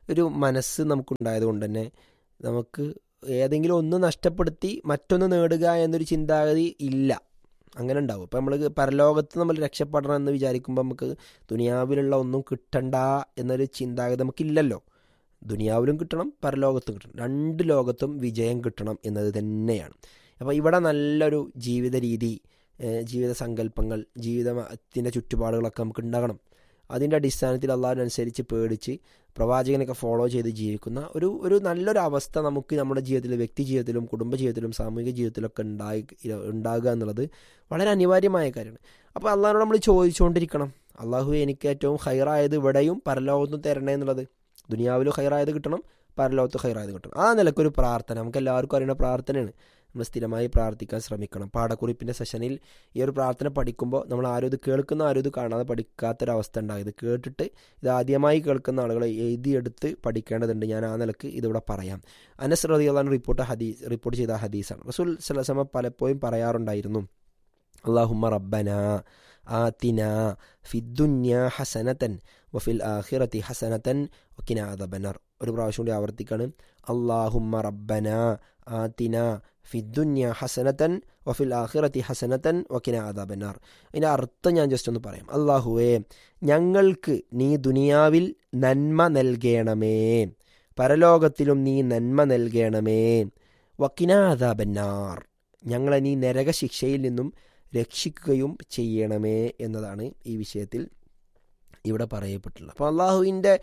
ഒരു മനസ്സ് നമുക്കുണ്ടായത് കൊണ്ട് തന്നെ നമുക്ക് ഏതെങ്കിലും ഒന്ന് നഷ്ടപ്പെടുത്തി മറ്റൊന്ന് നേടുക എന്നൊരു ചിന്താഗതി ഇല്ല. അങ്ങനെ ഉണ്ടാവും. ഇപ്പം നമ്മൾ പരലോകത്ത് നമ്മൾ രക്ഷപ്പെടണം എന്ന് വിചാരിക്കുമ്പോൾ നമുക്ക് ദുനിയാവിലുള്ള ഒന്നും കിട്ടണ്ട എന്നൊരു ചിന്താഗതി നമുക്കില്ലല്ലോ. ദുനിയാവിലും കിട്ടണം, പരലോകത്തും കിട്ടണം, രണ്ട് ലോകത്തും വിജയം കിട്ടണം എന്നത് തന്നെയാണ്. അപ്പോൾ ഇവിടെ നല്ലൊരു ജീവിത രീതി, ജീവിത സങ്കല്പങ്ങൾ, ജീവിതത്തിൻ്റെ ചുറ്റുപാടുകളൊക്കെ നമുക്ക് ഉണ്ടാകണം. അതിൻ്റെ അടിസ്ഥാനത്തിൽ അള്ളാഹുവിനനുസരിച്ച് പേടിച്ച് പ്രവാചകനൊക്കെ ഫോളോ ചെയ്ത് ജീവിക്കുന്ന ഒരു ഒരു നല്ലൊരു അവസ്ഥ നമുക്ക് നമ്മുടെ ജീവിതത്തിൽ, വ്യക്തി ജീവിതത്തിലും കുടുംബ ജീവിതത്തിലും സാമൂഹിക ജീവിതത്തിലൊക്കെ ഉണ്ടായി ഉണ്ടാകുക എന്നുള്ളത് വളരെ അനിവാര്യമായ കാര്യമാണ്. അപ്പോൾ അള്ളാഹിനോട് നമ്മൾ ചോദിച്ചുകൊണ്ടിരിക്കണം, അള്ളാഹു എനിക്ക് ഏറ്റവും ഹൈറായത് ഇവിടെയും പരലോകത്തും തരണേ എന്നുള്ളത്. ദുനിയാവിലും ഹൈറായത് കിട്ടണം, പരലോകത്ത് ഹൈറായത് കിട്ടണം. ആ നിലക്കൊരു പ്രാർത്ഥന നമുക്ക് എല്ലാവർക്കും അറിയുന്ന പ്രാർത്ഥനയാണ്. നമ്മൾ സ്ഥിരമായി പ്രാർത്ഥിക്കാൻ ശ്രമിക്കണം. പാഠക്കുറിപ്പിൻ്റെ സെഷനിൽ ഈ ഒരു പ്രാർത്ഥന പഠിക്കുമ്പോൾ നമ്മൾ ആരും ഇത് കേൾക്കുന്ന ആരും ഇത് കാണാതെ പഠിക്കാത്തൊരവസ്ഥ ഉണ്ടാകും. ഇത് കേട്ടിട്ട് ഇത് ആദ്യമായി കേൾക്കുന്ന ആളുകളെ എഴുതിയെടുത്ത് പഠിക്കേണ്ടതുണ്ട്. ഞാൻ ആ നിലക്ക് ഇതിവിടെ പറയാം. അനസ് റളിയല്ലാഹു അൻഹു റിപ്പോർട്ട് ഹദീസ് റിപ്പോർട്ട് ചെയ്ത ഹദീസാണ്. റസൂൽ സ്വല്ലല്ലാഹു അലൈഹി വസല്ലം പലപ്പോഴും പറയാറുണ്ടായിരുന്നു, അല്ലാഹുമ്മ റബ്ബന ആതിന ഫിദ്ദുന്യ ഹസനതൻ വഫിൽ ആഖിറതി ഹസനതൻ വഖിനാ അദാബന്നാർ. ഒരു പ്രാവശ്യം കൂടി ആവർത്തിക്കാണ്, അല്ലാഹുമ്മ റബ്ബന ആതിന ഫിദ്ദുന്യ ഹസനതൻ വഫിൽ ആഖിറതി ഹസനതൻ വഖിനാ അദാബന്നാർ. ഇതിൻ്റെ അർത്ഥം ഞാൻ ജസ്റ്റ് ഒന്ന് പറയാം. അല്ലാഹുവേ, ഞങ്ങൾക്ക് നീ ദുനിയാവിൽ നന്മ നൽകണമേ, പരലോകത്തിലും നീ നന്മ നൽകണമേ, വഖിനാ അദാബന്നാർ, ഞങ്ങളെ നീ നരകശിക്ഷയിൽ നിന്നും രക്ഷിക്കുകയും ചെയ്യണമേ എന്നതാണ് ഈ വിഷയത്തിൽ ഇവിടെ പറയപ്പെട്ടുള്ളത്. അപ്പോൾ അള്ളാഹുവിൻ്റെ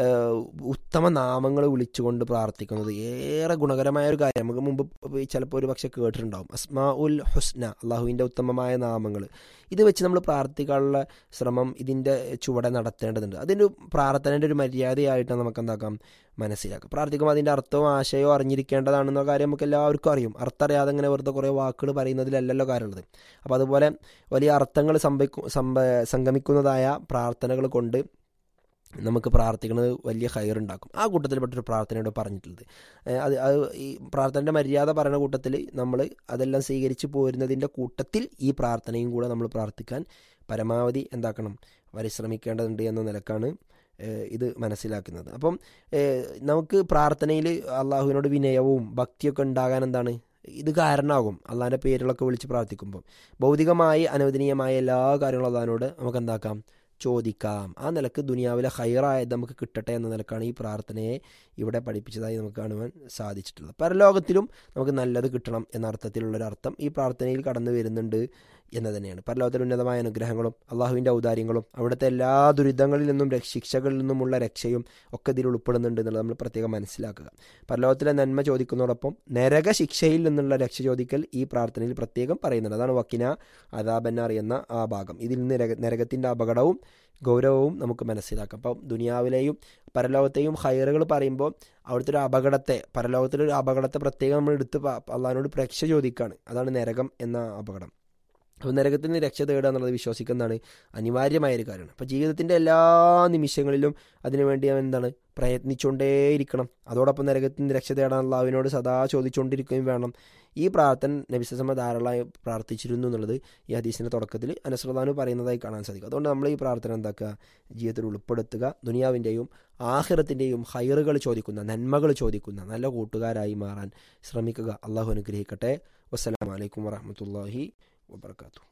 ഉത്തമ നാമങ്ങൾ വിളിച്ചുകൊണ്ട് പ്രാർത്ഥിക്കുന്നത് ഏറെ ഗുണകരമായ ഒരു കാര്യം. നമുക്ക് മുമ്പ് ചിലപ്പോൾ ഒരു പക്ഷേ കേട്ടിട്ടുണ്ടാവും, അസ്മാ ഉൽ ഹുസ്ന, അള്ളാഹുവിൻ്റെ ഉത്തമമായ നാമങ്ങൾ. ഇത് വെച്ച് നമ്മൾ പ്രാർത്ഥിക്കാനുള്ള ശ്രമം ഇതിൻ്റെ ചുവടെ നടത്തേണ്ടതുണ്ട്. അതിൻ്റെ പ്രാർത്ഥനയുടെ ഒരു മര്യാദയായിട്ട് നമുക്ക് എന്താക്കാം, മനസ്സിലാക്കാം. പ്രാർത്ഥിക്കുമ്പോൾ അതിൻ്റെ അർത്ഥവും ആശയവും അറിഞ്ഞിരിക്കേണ്ടതാണെന്ന കാര്യം നമുക്ക് എല്ലാവർക്കും അറിയും. അർത്ഥം അറിയാതെ അങ്ങനെ വെറുതെ കുറേ വാക്കുകൾ പറയുന്നതിലല്ലല്ലോ കാര്യമുള്ളത്. അപ്പോൾ അതുപോലെ വലിയ അർത്ഥങ്ങൾ സംഭവിക്കും സംഭ സംഗമിക്കുന്നതായ പ്രാർത്ഥനകൾ കൊണ്ട് നമുക്ക് പ്രാർത്ഥിക്കുന്നത് വലിയ ഹൈറുണ്ടാക്കും. ആ കൂട്ടത്തിൽപ്പെട്ടൊരു പ്രാർത്ഥനയോട് പറഞ്ഞിട്ടുള്ളത്. അത് അത് ഈ പ്രാർത്ഥനയുടെ മര്യാദ പറയുന്ന കൂട്ടത്തിൽ നമ്മൾ അതെല്ലാം സ്വീകരിച്ച് പോരുന്നതിൻ്റെ കൂട്ടത്തിൽ ഈ പ്രാർത്ഥനയും കൂടെ നമ്മൾ പ്രാർത്ഥിക്കാൻ പരമാവധി എന്താക്കണം, പരിശ്രമിക്കേണ്ടതുണ്ട് എന്ന നിലക്കാണ് ഇത് മനസ്സിലാക്കുന്നത്. അപ്പം നമുക്ക് പ്രാർത്ഥനയിൽ അള്ളാഹുവിനോട് വിനയവും ഭക്തിയൊക്കെ ഉണ്ടാകാൻ എന്താണ് ഇത് കാരണമാകും. അള്ളാഹിൻ്റെ പേരുകളൊക്കെ വിളിച്ച് പ്രാർത്ഥിക്കുമ്പോൾ ഭൗതികമായി അനുവദനീയമായ എല്ലാ കാര്യങ്ങളും അള്ളാഹിനോട് നമുക്ക് എന്താക്കാം, ചോദിക്കാം. ആ നിലക്ക് ദുനിയാവിലെ ഹൈറായത് നമുക്ക് കിട്ടട്ടെ എന്ന നിലക്കാണ് ഈ പ്രാർത്ഥനയെ ഇവിടെ പഠിപ്പിച്ചതായി നമുക്ക് കാണുവാൻ സാധിച്ചിട്ടുള്ളത്. പരലോകത്തിലും നമുക്ക് നല്ലത് കിട്ടണം എന്ന അർത്ഥത്തിലുള്ളൊരർത്ഥം ഈ പ്രാർത്ഥനയിൽ കടന്നു വരുന്നുണ്ട് എന്ന് തന്നെയാണ്. പരലോകത്തിൽ ഉന്നതമായ അനുഗ്രഹങ്ങളും അള്ളാഹുവിൻ്റെ ഔദാര്യങ്ങളും അവിടുത്തെ എല്ലാ ദുരിതങ്ങളിൽ നിന്നും ശിക്ഷകളിൽ നിന്നുമുള്ള രക്ഷയും ഒക്കെ ഇതിൽ ഉൾപ്പെടുന്നുണ്ട് എന്നുള്ളത് നമ്മൾ പ്രത്യേകം മനസ്സിലാക്കുക. പരലോകത്തിലെ നന്മ ചോദിക്കുന്നതോടൊപ്പം നരക ശിക്ഷയിൽ നിന്നുള്ള രക്ഷ ചോദിക്കൽ ഈ പ്രാർത്ഥനയിൽ പ്രത്യേകം പറയുന്നുണ്ട്. അതാണ് വക്കിന അദാബന്നാർ എന്ന ആ ഭാഗം. ഇതിൽ നിന്ന് നരക നരകത്തിൻ്റെ അപകടവും ഗൗരവവും നമുക്ക് മനസ്സിലാക്കാം. അപ്പം ദുനിയാവിലെയും പരലോകത്തെയും ഹൈറുകൾ പറയുമ്പോൾ അവിടുത്തെ ഒരു അപകടത്തെ, പരലോകത്തിലൊരു അപകടത്തെ പ്രത്യേകം നമ്മൾ എടുത്ത് അള്ളാഹിനോട് രക്ഷ ചോദിക്കുകയാണ്. അതാണ് നരകം എന്ന അപകടം. അപ്പോൾ നരകത്തിൽ നിന്ന് രക്ഷ തേടുക എന്നുള്ളത് വിശ്വസിക്കുന്നതാണ് അനിവാര്യമായൊരു കാര്യമാണ്. അപ്പോൾ ജീവിതത്തിൻ്റെ എല്ലാ നിമിഷങ്ങളിലും അതിനുവേണ്ടി അവൻ എന്താണ് പ്രയത്നിച്ചുകൊണ്ടേയിരിക്കണം. അതോടൊപ്പം നരകത്തിൽ നിന്ന് രക്ഷ തേടാൻ അള്ളാഹുവിനോട് സദാ ചോദിച്ചുകൊണ്ടിരിക്കുകയും വേണം. ഈ പ്രാർത്ഥന നബി സല്ലല്ലാഹു അലൈഹി വസല്ലം ധാരാളമായി പ്രാർത്ഥിച്ചിരുന്നു എന്നുള്ളത് ഈ ഹദീസിൻ്റെ തുടക്കത്തിൽ അനസ് റളിയല്ലാഹു അൻഹു പറയുന്നതായി കാണാൻ സാധിക്കും. അതുകൊണ്ട് നമ്മൾ ഈ പ്രാർത്ഥന എന്താക്കുക, ജീവിതത്തിൽ ഉൾപ്പെടുത്തുക. ദുനിയാവിൻ്റെയും ആഖിറത്തിൻ്റെയും ഹൈറുകൾ ചോദിക്കുന്ന, നന്മകൾ ചോദിക്കുന്ന നല്ല കൂട്ടുകാരായി മാറാൻ ശ്രമിക്കുക. അള്ളാഹു അനുഗ്രഹിക്കട്ടെ. വസ്സലാമു അലൈക്കും വറഹ്മത്തുള്ളാഹി വബറകാതുഹു.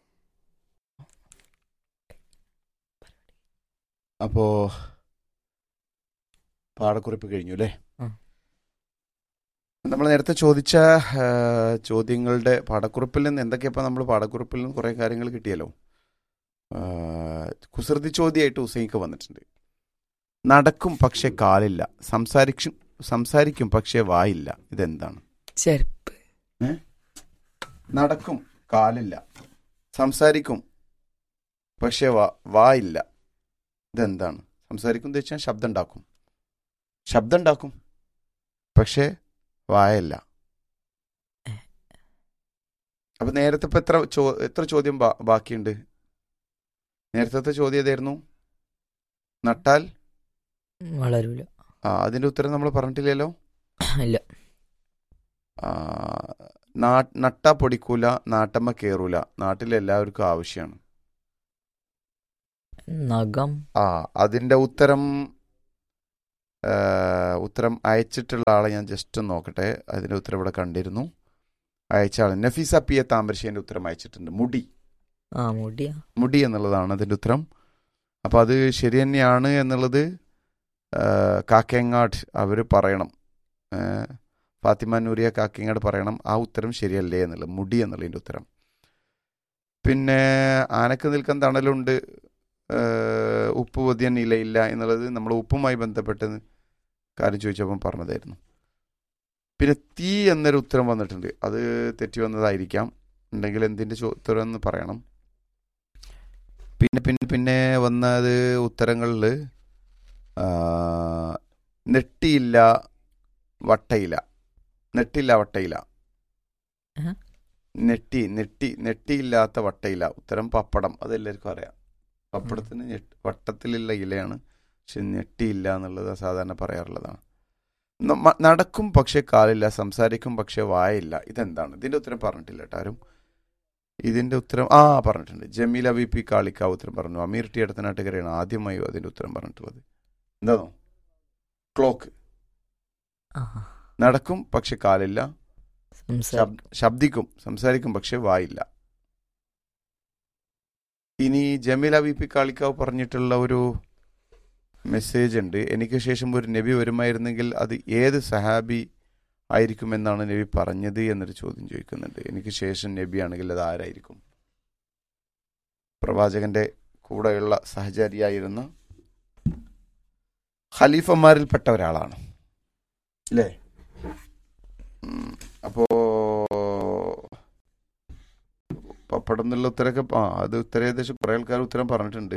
അപ്പോ പാഠക്കുറിപ്പ് കഴിഞ്ഞു അല്ലേ? നമ്മൾ നേരത്തെ ചോദിച്ച ചോദ്യങ്ങളുടെ പാഠക്കുറിപ്പിൽ നിന്ന് എന്തൊക്കെയപ്പോൾ നമ്മൾ പാഠക്കുറിപ്പിൽ നിന്ന് കുറേ കാര്യങ്ങൾ കിട്ടിയല്ലോ. കുസൃതി ചോദ്യമായിട്ട് ഹുസൈൻക്ക് വന്നിട്ടുണ്ട്. നടക്കും പക്ഷെ കാലില്ല, സംസാരിക്കും സംസാരിക്കും പക്ഷെ വായില്ല, ഇതെന്താണ്? ചെരുപ്പ്. നടക്കും, കാലില്ല, സംസാരിക്കും പക്ഷെ വാ വായില്ല, ഇതെന്താണ്? സംസാരിക്കും എന്ന് വെച്ചാൽ ശബ്ദം ഉണ്ടാക്കും, ശബ്ദം ഉണ്ടാക്കും പക്ഷെ വായല്ല. അപ്പൊ നേരത്തെ ഇപ്പൊ എത്ര ചോ എത്ര ചോദ്യം ബാക്കിയുണ്ട്? നേരത്തെ ചോദ്യം ഏതായിരുന്നു? നട്ടാൽ വളരൂല. ആ അതിന്റെ ഉത്തരം നമ്മൾ പറഞ്ഞിട്ടില്ലല്ലോ. ഇല്ല. നട്ടാ പൊടിക്കൂല, നാട്ടമ്മ കേറൂല, നാട്ടിലെല്ലാവർക്കും ആവശ്യമാണ്. നഖം. ആ അതിന്റെ ഉത്തരം ഉത്തരം അയച്ചിട്ടുള്ള ആളെ ഞാൻ ജസ്റ്റ് ഒന്ന് നോക്കട്ടെ. അതിൻ്റെ ഉത്തരം ഇവിടെ കണ്ടിരുന്നു. അയച്ച ആൾ നഫീസ പി എ താമരശ്ശേൻ്റെ ഉത്തരം അയച്ചിട്ടുണ്ട്. മുടി ആ മുടിയാ മുടി എന്നുള്ളതാണ് അതിൻ്റെ ഉത്തരം. അപ്പോൾ അത് ശരി തന്നെയാണ് എന്നുള്ളത് കാക്കേങ്ങാട് അവർ പറയണം. ഫാത്തിമ നൂരിയ കാക്കേങ്ങാട് പറയണം ആ ഉത്തരം ശരിയല്ലേ എന്നുള്ളത്, മുടി എന്നുള്ളതിൻ്റെ ഉത്തരം. പിന്നെ ആനക്ക് നിൽക്കാൻ തണലുണ്ട്, ഉപ്പ് പൊതിയാൻ ഇലയില്ല എന്നുള്ളത് നമ്മൾ ഉപ്പുമായി ബന്ധപ്പെട്ട് കാര്യം ചോദിച്ചപ്പം പറഞ്ഞതായിരുന്നു. പിന്നെ തീ എന്നൊരു ഉത്തരം വന്നിട്ടുണ്ട്. അത് തെറ്റി വന്നതായിരിക്കാം, ഉണ്ടെങ്കിൽ എന്തിൻ്റെ ഉത്തരം എന്ന് പറയണം. പിന്നെ പിന്നെ പിന്നെ വന്നത് ഉത്തരങ്ങളിൽ നെട്ടിയില്ല വട്ടയില, നെട്ടില്ല വട്ടയില, നെട്ടി നെട്ടി നെട്ടിയില്ലാത്ത വട്ടയില. ഉത്തരം പപ്പടം. അതെല്ലാവർക്കും അറിയാം. പപ്പടത്തിന് വട്ടത്തിലുള്ള ഇലയാണ്, പക്ഷെ നെട്ടിയില്ല എന്നുള്ളത് സാധാരണ പറയാറുള്ളതാണ്. നടക്കും പക്ഷെ കാലില്ല, സംസാരിക്കും പക്ഷെ വായില്ല. ഇതെന്താണ്? ഇതിൻ്റെ ഉത്തരം പറഞ്ഞിട്ടില്ല കേട്ടോ ആരും. ഇതിൻ്റെ ഉത്തരം ആ പറഞ്ഞിട്ടുണ്ട്. ജമീല വി പി കാളിക്കാവ് ഉത്തരം പറഞ്ഞു. അമീർ ടി അടുത്തനാട്ടുകരയാണ് ആദ്യമായി അതിൻ്റെ ഉത്തരം പറഞ്ഞിട്ടുള്ളത്. എന്താണോ? ക്ലോക്ക്. നടക്കും പക്ഷെ കാലില്ല, ശബ്ദിക്കും സംസാരിക്കും പക്ഷെ വായില്ല. ഇനി ജമീല വി പി കാളിക്കാവ് പറഞ്ഞിട്ടുള്ള ഒരു മെസ്സേജ് ഉണ്ട്. എനിക്ക് ശേഷം ഒരു നബി വരുമായിരുന്നെങ്കിൽ അത് ഏത് സഹാബി ആയിരിക്കുമെന്നാണ് നബി പറഞ്ഞത് എന്നൊരു ചോദ്യം ചോദിക്കുന്നുണ്ട്. എനിക്ക് ശേഷം നബി ആണെങ്കിൽ അത് ആരായിരിക്കും? പ്രവാചകന്റെ കൂടെയുള്ള സഹചാരിയായിരുന്ന ഖലീഫമാരിൽപ്പെട്ട ഒരാളാണ് അല്ലേ? അപ്പോ പപ്പടം എന്നുള്ള ഉത്തരമൊക്കെ ആ അത് ഉത്തരം ഏകദേശം കുറെ ആൾക്കാർ ഉത്തരം പറഞ്ഞിട്ടുണ്ട്.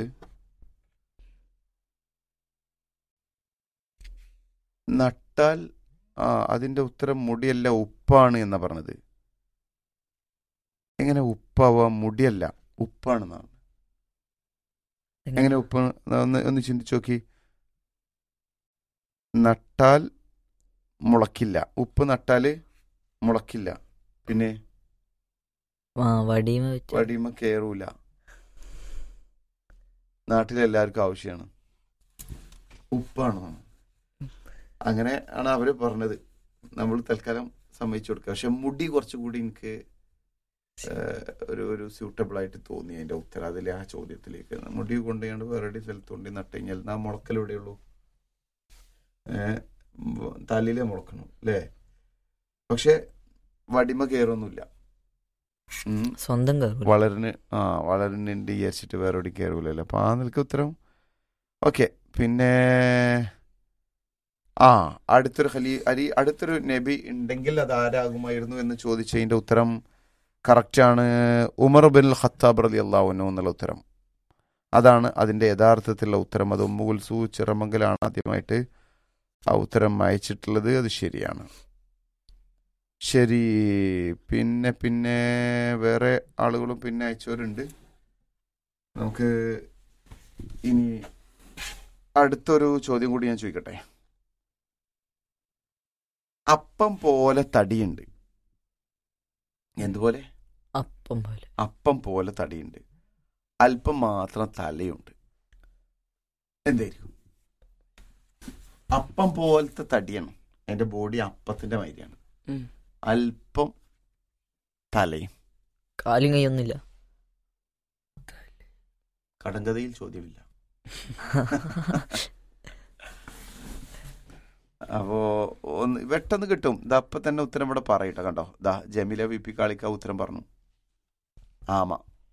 നട്ടാൽ ആ അതിന്റെ ഉത്തരം മുടിയല്ല ഉപ്പാണ് എന്നാ പറഞ്ഞത്. എങ്ങനെ ഉപ്പാവാ? മുടിയല്ല ഉപ്പാണെന്നാണ്. എങ്ങനെ ഉപ്പ്? ഒന്ന് ഒന്ന് ചിന്തിച്ചു നോക്കി. നട്ടാൽ മുളക്കില്ല, ഉപ്പ് നട്ടാല് മുളക്കില്ല, പിന്നെ വടിമ കേറൂല. നാട്ടിലെല്ലാവർക്കും ആവശ്യമാണ് ഉപ്പാണെന്നാണ്. അങ്ങനെ ആണ് അവര് പറഞ്ഞത്. നമ്മൾ തൽക്കാലം സമ്മതിച്ചു കൊടുക്കുക. പക്ഷെ മുടി കുറച്ചുകൂടി എനിക്ക് ഒരു ഒരു സ്യൂട്ടബിൾ ആയിട്ട് തോന്നി അതിന്റെ ഉത്തരം. അതിലെ ആ ചോദ്യത്തിലേക്ക് മുടി കൊണ്ടുകൊണ്ട് വേറെ സ്ഥലത്ത് കൊണ്ട് നട്ട് കഴിഞ്ഞാൽ നാ മുളക്കൽ എവിടെയുള്ളൂ? തലയിലെ മുളക്കണം അല്ലേ? പക്ഷെ വടിമ കയറൊന്നുമില്ല, സ്വന്തം വളരിന് ആ വളരിന് വിചാരിച്ചിട്ട് വേറെ എവിടെ കയറൂലല്ലോ. അപ്പൊ ആ നിൽക്ക് ഉത്തരം ഓക്കെ. പിന്നെ ആ അടുത്തൊരു ഖലീ അരി അടുത്തൊരു നബി ഉണ്ടെങ്കിൽ അത് ആരാകുമായിരുന്നു എന്ന് ചോദിച്ചതിന്റെ ഉത്തരം കറക്റ്റാണ്. ഉമർ ബിൻ ഖത്താബ് റളിയല്ലാഹു അൻഹു എന്നുള്ള ഉത്തരം. അതാണ് അതിന്റെ യഥാർത്ഥത്തിലുള്ള ഉത്തരം. അത് ഉമ്മു കുൽസൂ ചിറമംഗലാണ് ആദ്യമായിട്ട് ആ ഉത്തരം അയച്ചിട്ടുള്ളത്. അത് ശരിയാണ്. ശരി. പിന്നെ പിന്നെ വേറെ ആളുകളും പിന്നെ അയച്ചവരുണ്ട്. നമുക്ക് ഇനി അടുത്തൊരു ചോദ്യം കൂടി ഞാൻ ചോദിക്കട്ടെ. അപ്പം പോലെ തടിയുണ്ട്. എന്തുപോലെ? അപ്പം പോലെ. അപ്പം പോലെ തടിയുണ്ട്, അല്പം മാത്രം തലയുണ്ട്. എന്തായിരിക്കും? അപ്പം പോലത്തെ തടിയാണ്, അതിന്റെ ബോഡി അപ്പത്തിന്റെ മാതിരിയാണ്, അല്പം തലയും. കാലും കൈയൊന്നുമില്ല. കടങ്കഥയിൽ ചോദ്യമില്ല. അപ്പോ ഒന്ന് പെട്ടെന്ന് കിട്ടും. ഇത് അപ്പൊ തന്നെ ഉത്തരം ഇവിടെ പറയട്ടെ. കണ്ടോ, ദാ ജമീല വി പി കാളിക്ക ഉത്തരം പറഞ്ഞു. ആമ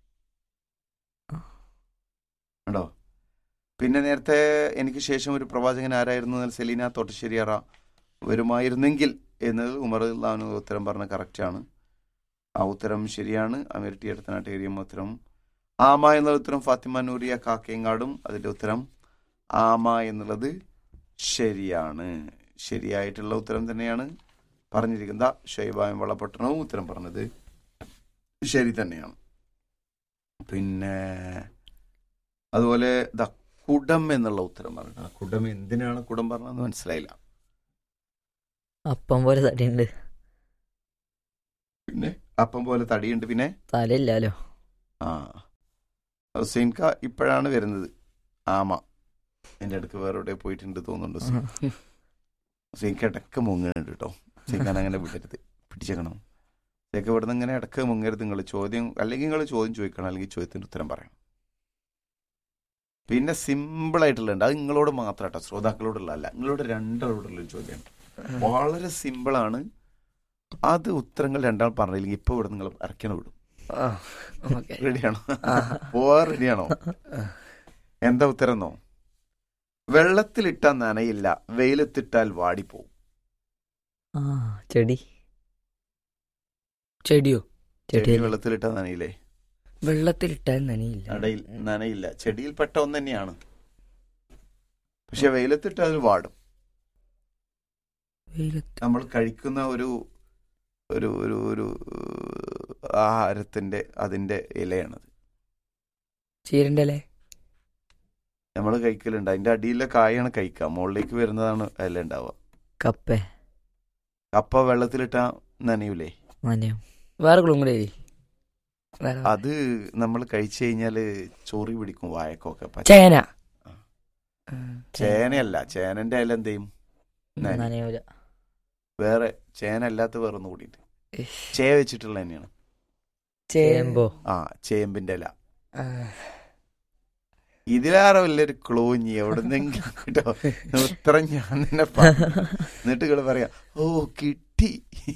കണ്ടോ. പിന്നെ നേരത്തെ എനിക്ക് ശേഷം ഒരു പ്രവാചകൻ ആരായിരുന്നു? സെലീന തോട്ടശ്ശേരിയറ വരുമായിരുന്നെങ്കിൽ എന്നത് ഉമർ അള്ളാഹു ഉത്തരം പറഞ്ഞ കറക്റ്റാണ്. ആ ഉത്തരം ശരിയാണ്. അമീർ ടി അടുത്തനാട്ട് ഏരിയ ഉത്തരം ആമ എന്നുള്ള ഉത്തരം ഫാത്തിമ നൂറിയ കാക്കേങ്ങാടും അതിന്റെ ഉത്തരം ആമ എന്നുള്ളത് ശരിയാണ്. ശരിയായിട്ടുള്ള ഉത്തരം തന്നെയാണ് പറഞ്ഞിരിക്കുന്ന ഷൈബായം വളപട്ടണവും ഉത്തരം പറഞ്ഞത് ശരി തന്നെയാണ്. പിന്നെ അതുപോലെ ദ കുടം എന്നുള്ള ഉത്തരം പറഞ്ഞു. കുടം എന്തിനാണ് കുടം പറഞ്ഞതെന്ന് മനസ്സിലായില്ല. അപ്പം പോലെ തടിയുണ്ട്, പിന്നെ അപ്പം പോലെ തടിയുണ്ട്, പിന്നെ തലയില്ലല്ലോ. ആ ഹുസൈൻക ഇപ്പോഴാണ് വരുന്നത്. ആമ എൻ്റെ അടുക്ക് വേറെ എവിടെ പോയിട്ടുണ്ട് തോന്നുന്നുണ്ട്. സീക്ക് ഇടക്ക് മുങ്ങുന്നുണ്ട് കേട്ടോ. സീക്കാൻ അങ്ങനെ വിടരുത്, പിടിച്ചേക്കണം. സീക്ക് ഇവിടുന്ന് ഇങ്ങനെ ഇടക്ക് മുങ്ങരുത്. നിങ്ങൾ ചോദ്യം അല്ലെങ്കിൽ നിങ്ങൾ ചോദ്യം ചോദിക്കണം, അല്ലെങ്കിൽ ചോദ്യത്തിൻ്റെ ഉത്തരം പറയണം. പിന്നെ സിമ്പിൾ ആയിട്ടുള്ളുണ്ട്, അത് നിങ്ങളോട് മാത്രം കേട്ടോ, ശ്രോതാക്കളോടുള്ള അല്ല, നിങ്ങളോട് രണ്ടാളോടുള്ളൊരു ചോദ്യമാണ്. വളരെ സിമ്പിളാണ്. അത് ഉത്തരങ്ങൾ രണ്ടാൾ പറഞ്ഞില്ലെങ്കിൽ ഇപ്പൊ ഇവിടെ നിങ്ങൾ ഇറക്കണം വിടും. റെഡിയാണോ? പോവാ റെഡിയാണോ? എന്താ ഉത്തരം എന്നോ? വെള്ളത്തിലിട്ടാൽ നനയില്ല, വെയിലത്തിട്ടാൽ വാടിപ്പോവും. ആ ചെടി. ചെടിയോ? ചെടി വെള്ളത്തിലിട്ടാൽ നനയില്ലേ? വെള്ളത്തിലിട്ടാൽ നനയില്ല. നടയിൽ നനയില്ല, ചെടിയിൽ പെട്ട ഒന്ന് തന്നെയാണ്. പക്ഷെ വെയിലത്തിട്ടാൽ വാടും. നമ്മൾ കഴിക്കുന്ന ഒരു ഒരു ഒരു ഒരു ആഹാരത്തിന്റെ അതിന്റെ ഇലയാണത്. ചീരന്റെ അല്ലേ? നമ്മൾ കഴിക്കലുണ്ട്. അതിന്റെ അടിയിലെ കായാണ് കഴിക്കുക, മുകളിലേക്ക് വരുന്നതാണ് ഇല ഉണ്ടാവുക. കപ്പ. കപ്പ വെള്ളത്തിലിട്ടാ നനയൂലേ? നനയും. വേറെ കുളം കൂടെ. അത് നമ്മൾ കഴിച്ചു കഴിഞ്ഞാല് ചോറി പിടിക്കും വായക്കൊക്കെ. ചേന. ചേനയല്ല, ചേനന്റെ ഇല എന്ത് ചെയ്യും? നനയൂല. വേറെ ചേന അല്ലാത്ത വേറെ ഒന്ന് കൂടിയിട്ട് ചേ വെച്ചിട്ടുള്ള തന്നെയാണ്. ചേമ്പോ? ആ, ചേമ്പിന്റെ ഇല. ഇതിലേറെ വലിയൊരു ക്ലോഞ്ഞി എവിടുന്നെങ്കിലും കേട്ടോ. ഉത്തരം ഞാൻ തന്നെ എന്നിട്ട് ഇവിടെ പറയാ, ഓ കിട്ടി.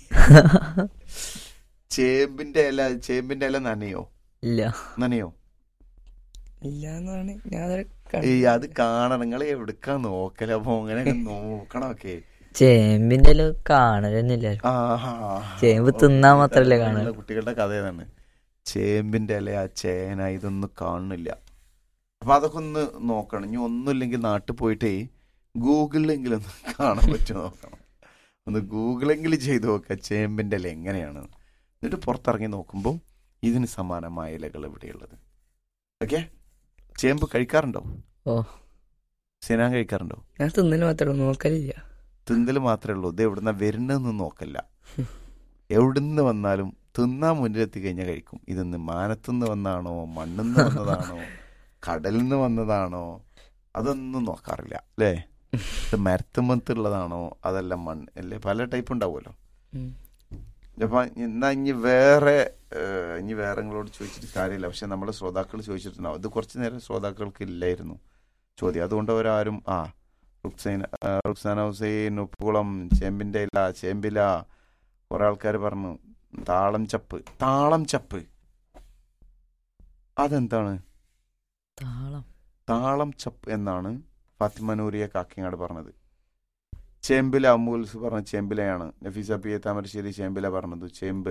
ചേമ്പിന്റെ ഇല. ചേമ്പിന്റെ ഇല നനയോ? ഇല്ല. നനയോ? ഇല്ലാന്നാണ് ഞാൻ. ഏയ് അത് കാണണം. നിങ്ങൾ എവിടുക്കാ നോക്കല? അപ്പൊ അങ്ങനെ നോക്കണമൊക്കെ. ചേമ്പിന്റെ ഇല കാണലൊന്നുമില്ല. ചേമ്പ് തിന്നാ മാത്രല്ലേ കാണുക. കുട്ടികളുടെ കഥ ഏതാണ്? ചേമ്പിന്റെ ഇല, ആ ചേന, ഇതൊന്നും കാണുന്നില്ല. അപ്പൊ അതൊക്കെ ഒന്ന് നോക്കണം. ഇനി ഒന്നുമില്ലെങ്കിൽ നാട്ടിൽ പോയിട്ടേ ഗൂഗിളിലെങ്കിലും ഒന്ന് കാണാൻ പറ്റുമോ നോക്കണം. ഒന്ന് ഗൂഗിളെങ്കിലും ചെയ്ത് നോക്കുക ചേമ്പിന്റെ ഇല എങ്ങനെയാണ്. എന്നിട്ട് പുറത്തിറങ്ങി നോക്കുമ്പോൾ ഇതിന് സമാനമായ ഇലകൾ എവിടെയുള്ളത്. ഓക്കെ, ചേമ്പ് കഴിക്കാറുണ്ടോ? ഓ, സിനാൻ കഴിക്കാറുണ്ടോ? ഞാൻ തിന്നല് മാത്രമേ നോക്കലില്ല. തിന്നല് മാത്രമേ ഉള്ളൂ. ഇത് എവിടുന്ന വരുന്നതെന്ന് നോക്കല്ല. എവിടുന്ന് വന്നാലും തിന്നാൻ മുന്നിലെത്തി കഴിഞ്ഞാൽ കഴിക്കും. ഇതൊന്ന് മാനത്തുനിന്ന് വന്നാണോ, മണ്ണിന്ന് വന്നതാണോ, കടലിൽ നിന്ന് വന്നതാണോ, അതൊന്നും നോക്കാറില്ല അല്ലേ. ഇത് മരത്തുമ്പത്തുള്ളതാണോ, അതെല്ലാം മണ്ണ് അല്ലേ. പല ടൈപ്പ് ഉണ്ടാവുമല്ലോ. അപ്പൊ എന്നാ ഇനി വേറെ ഇനി വേറെ നിങ്ങളോട് ചോദിച്ചിട്ട് കാര്യമില്ല. പക്ഷെ നമ്മുടെ ശ്രോതാക്കൾ ചോദിച്ചിട്ടുണ്ടാവും. ഇത് കുറച്ചു നേരം ശ്രോതാക്കൾക്ക് ഇല്ലായിരുന്നു ചോദ്യം, അതുകൊണ്ട് അവരാരും ആ റുക്സൈൻ റുക്സാന ഹുസൈൻ ഉപ്പുകുളം ചേമ്പിന്റെ ഇല, ചേമ്പില. കുറെ ആൾക്കാർ പറഞ്ഞു താളം ചപ്പ്. താളം ചപ്പ് അതെന്താണ്? താളം താളം ചപ്പ് എന്നാണ് ഫാത്തിമ നൂരിയ കാക്കിങ്ങാട് പറഞ്ഞത്. ചേമ്പില അമ്മൂൽസ് പറഞ്ഞ ചേമ്പിലയാണ്. നഫീസ പി എ താമരശ്ശേരി ചേമ്പില പറഞ്ഞത്. ചേമ്പ്.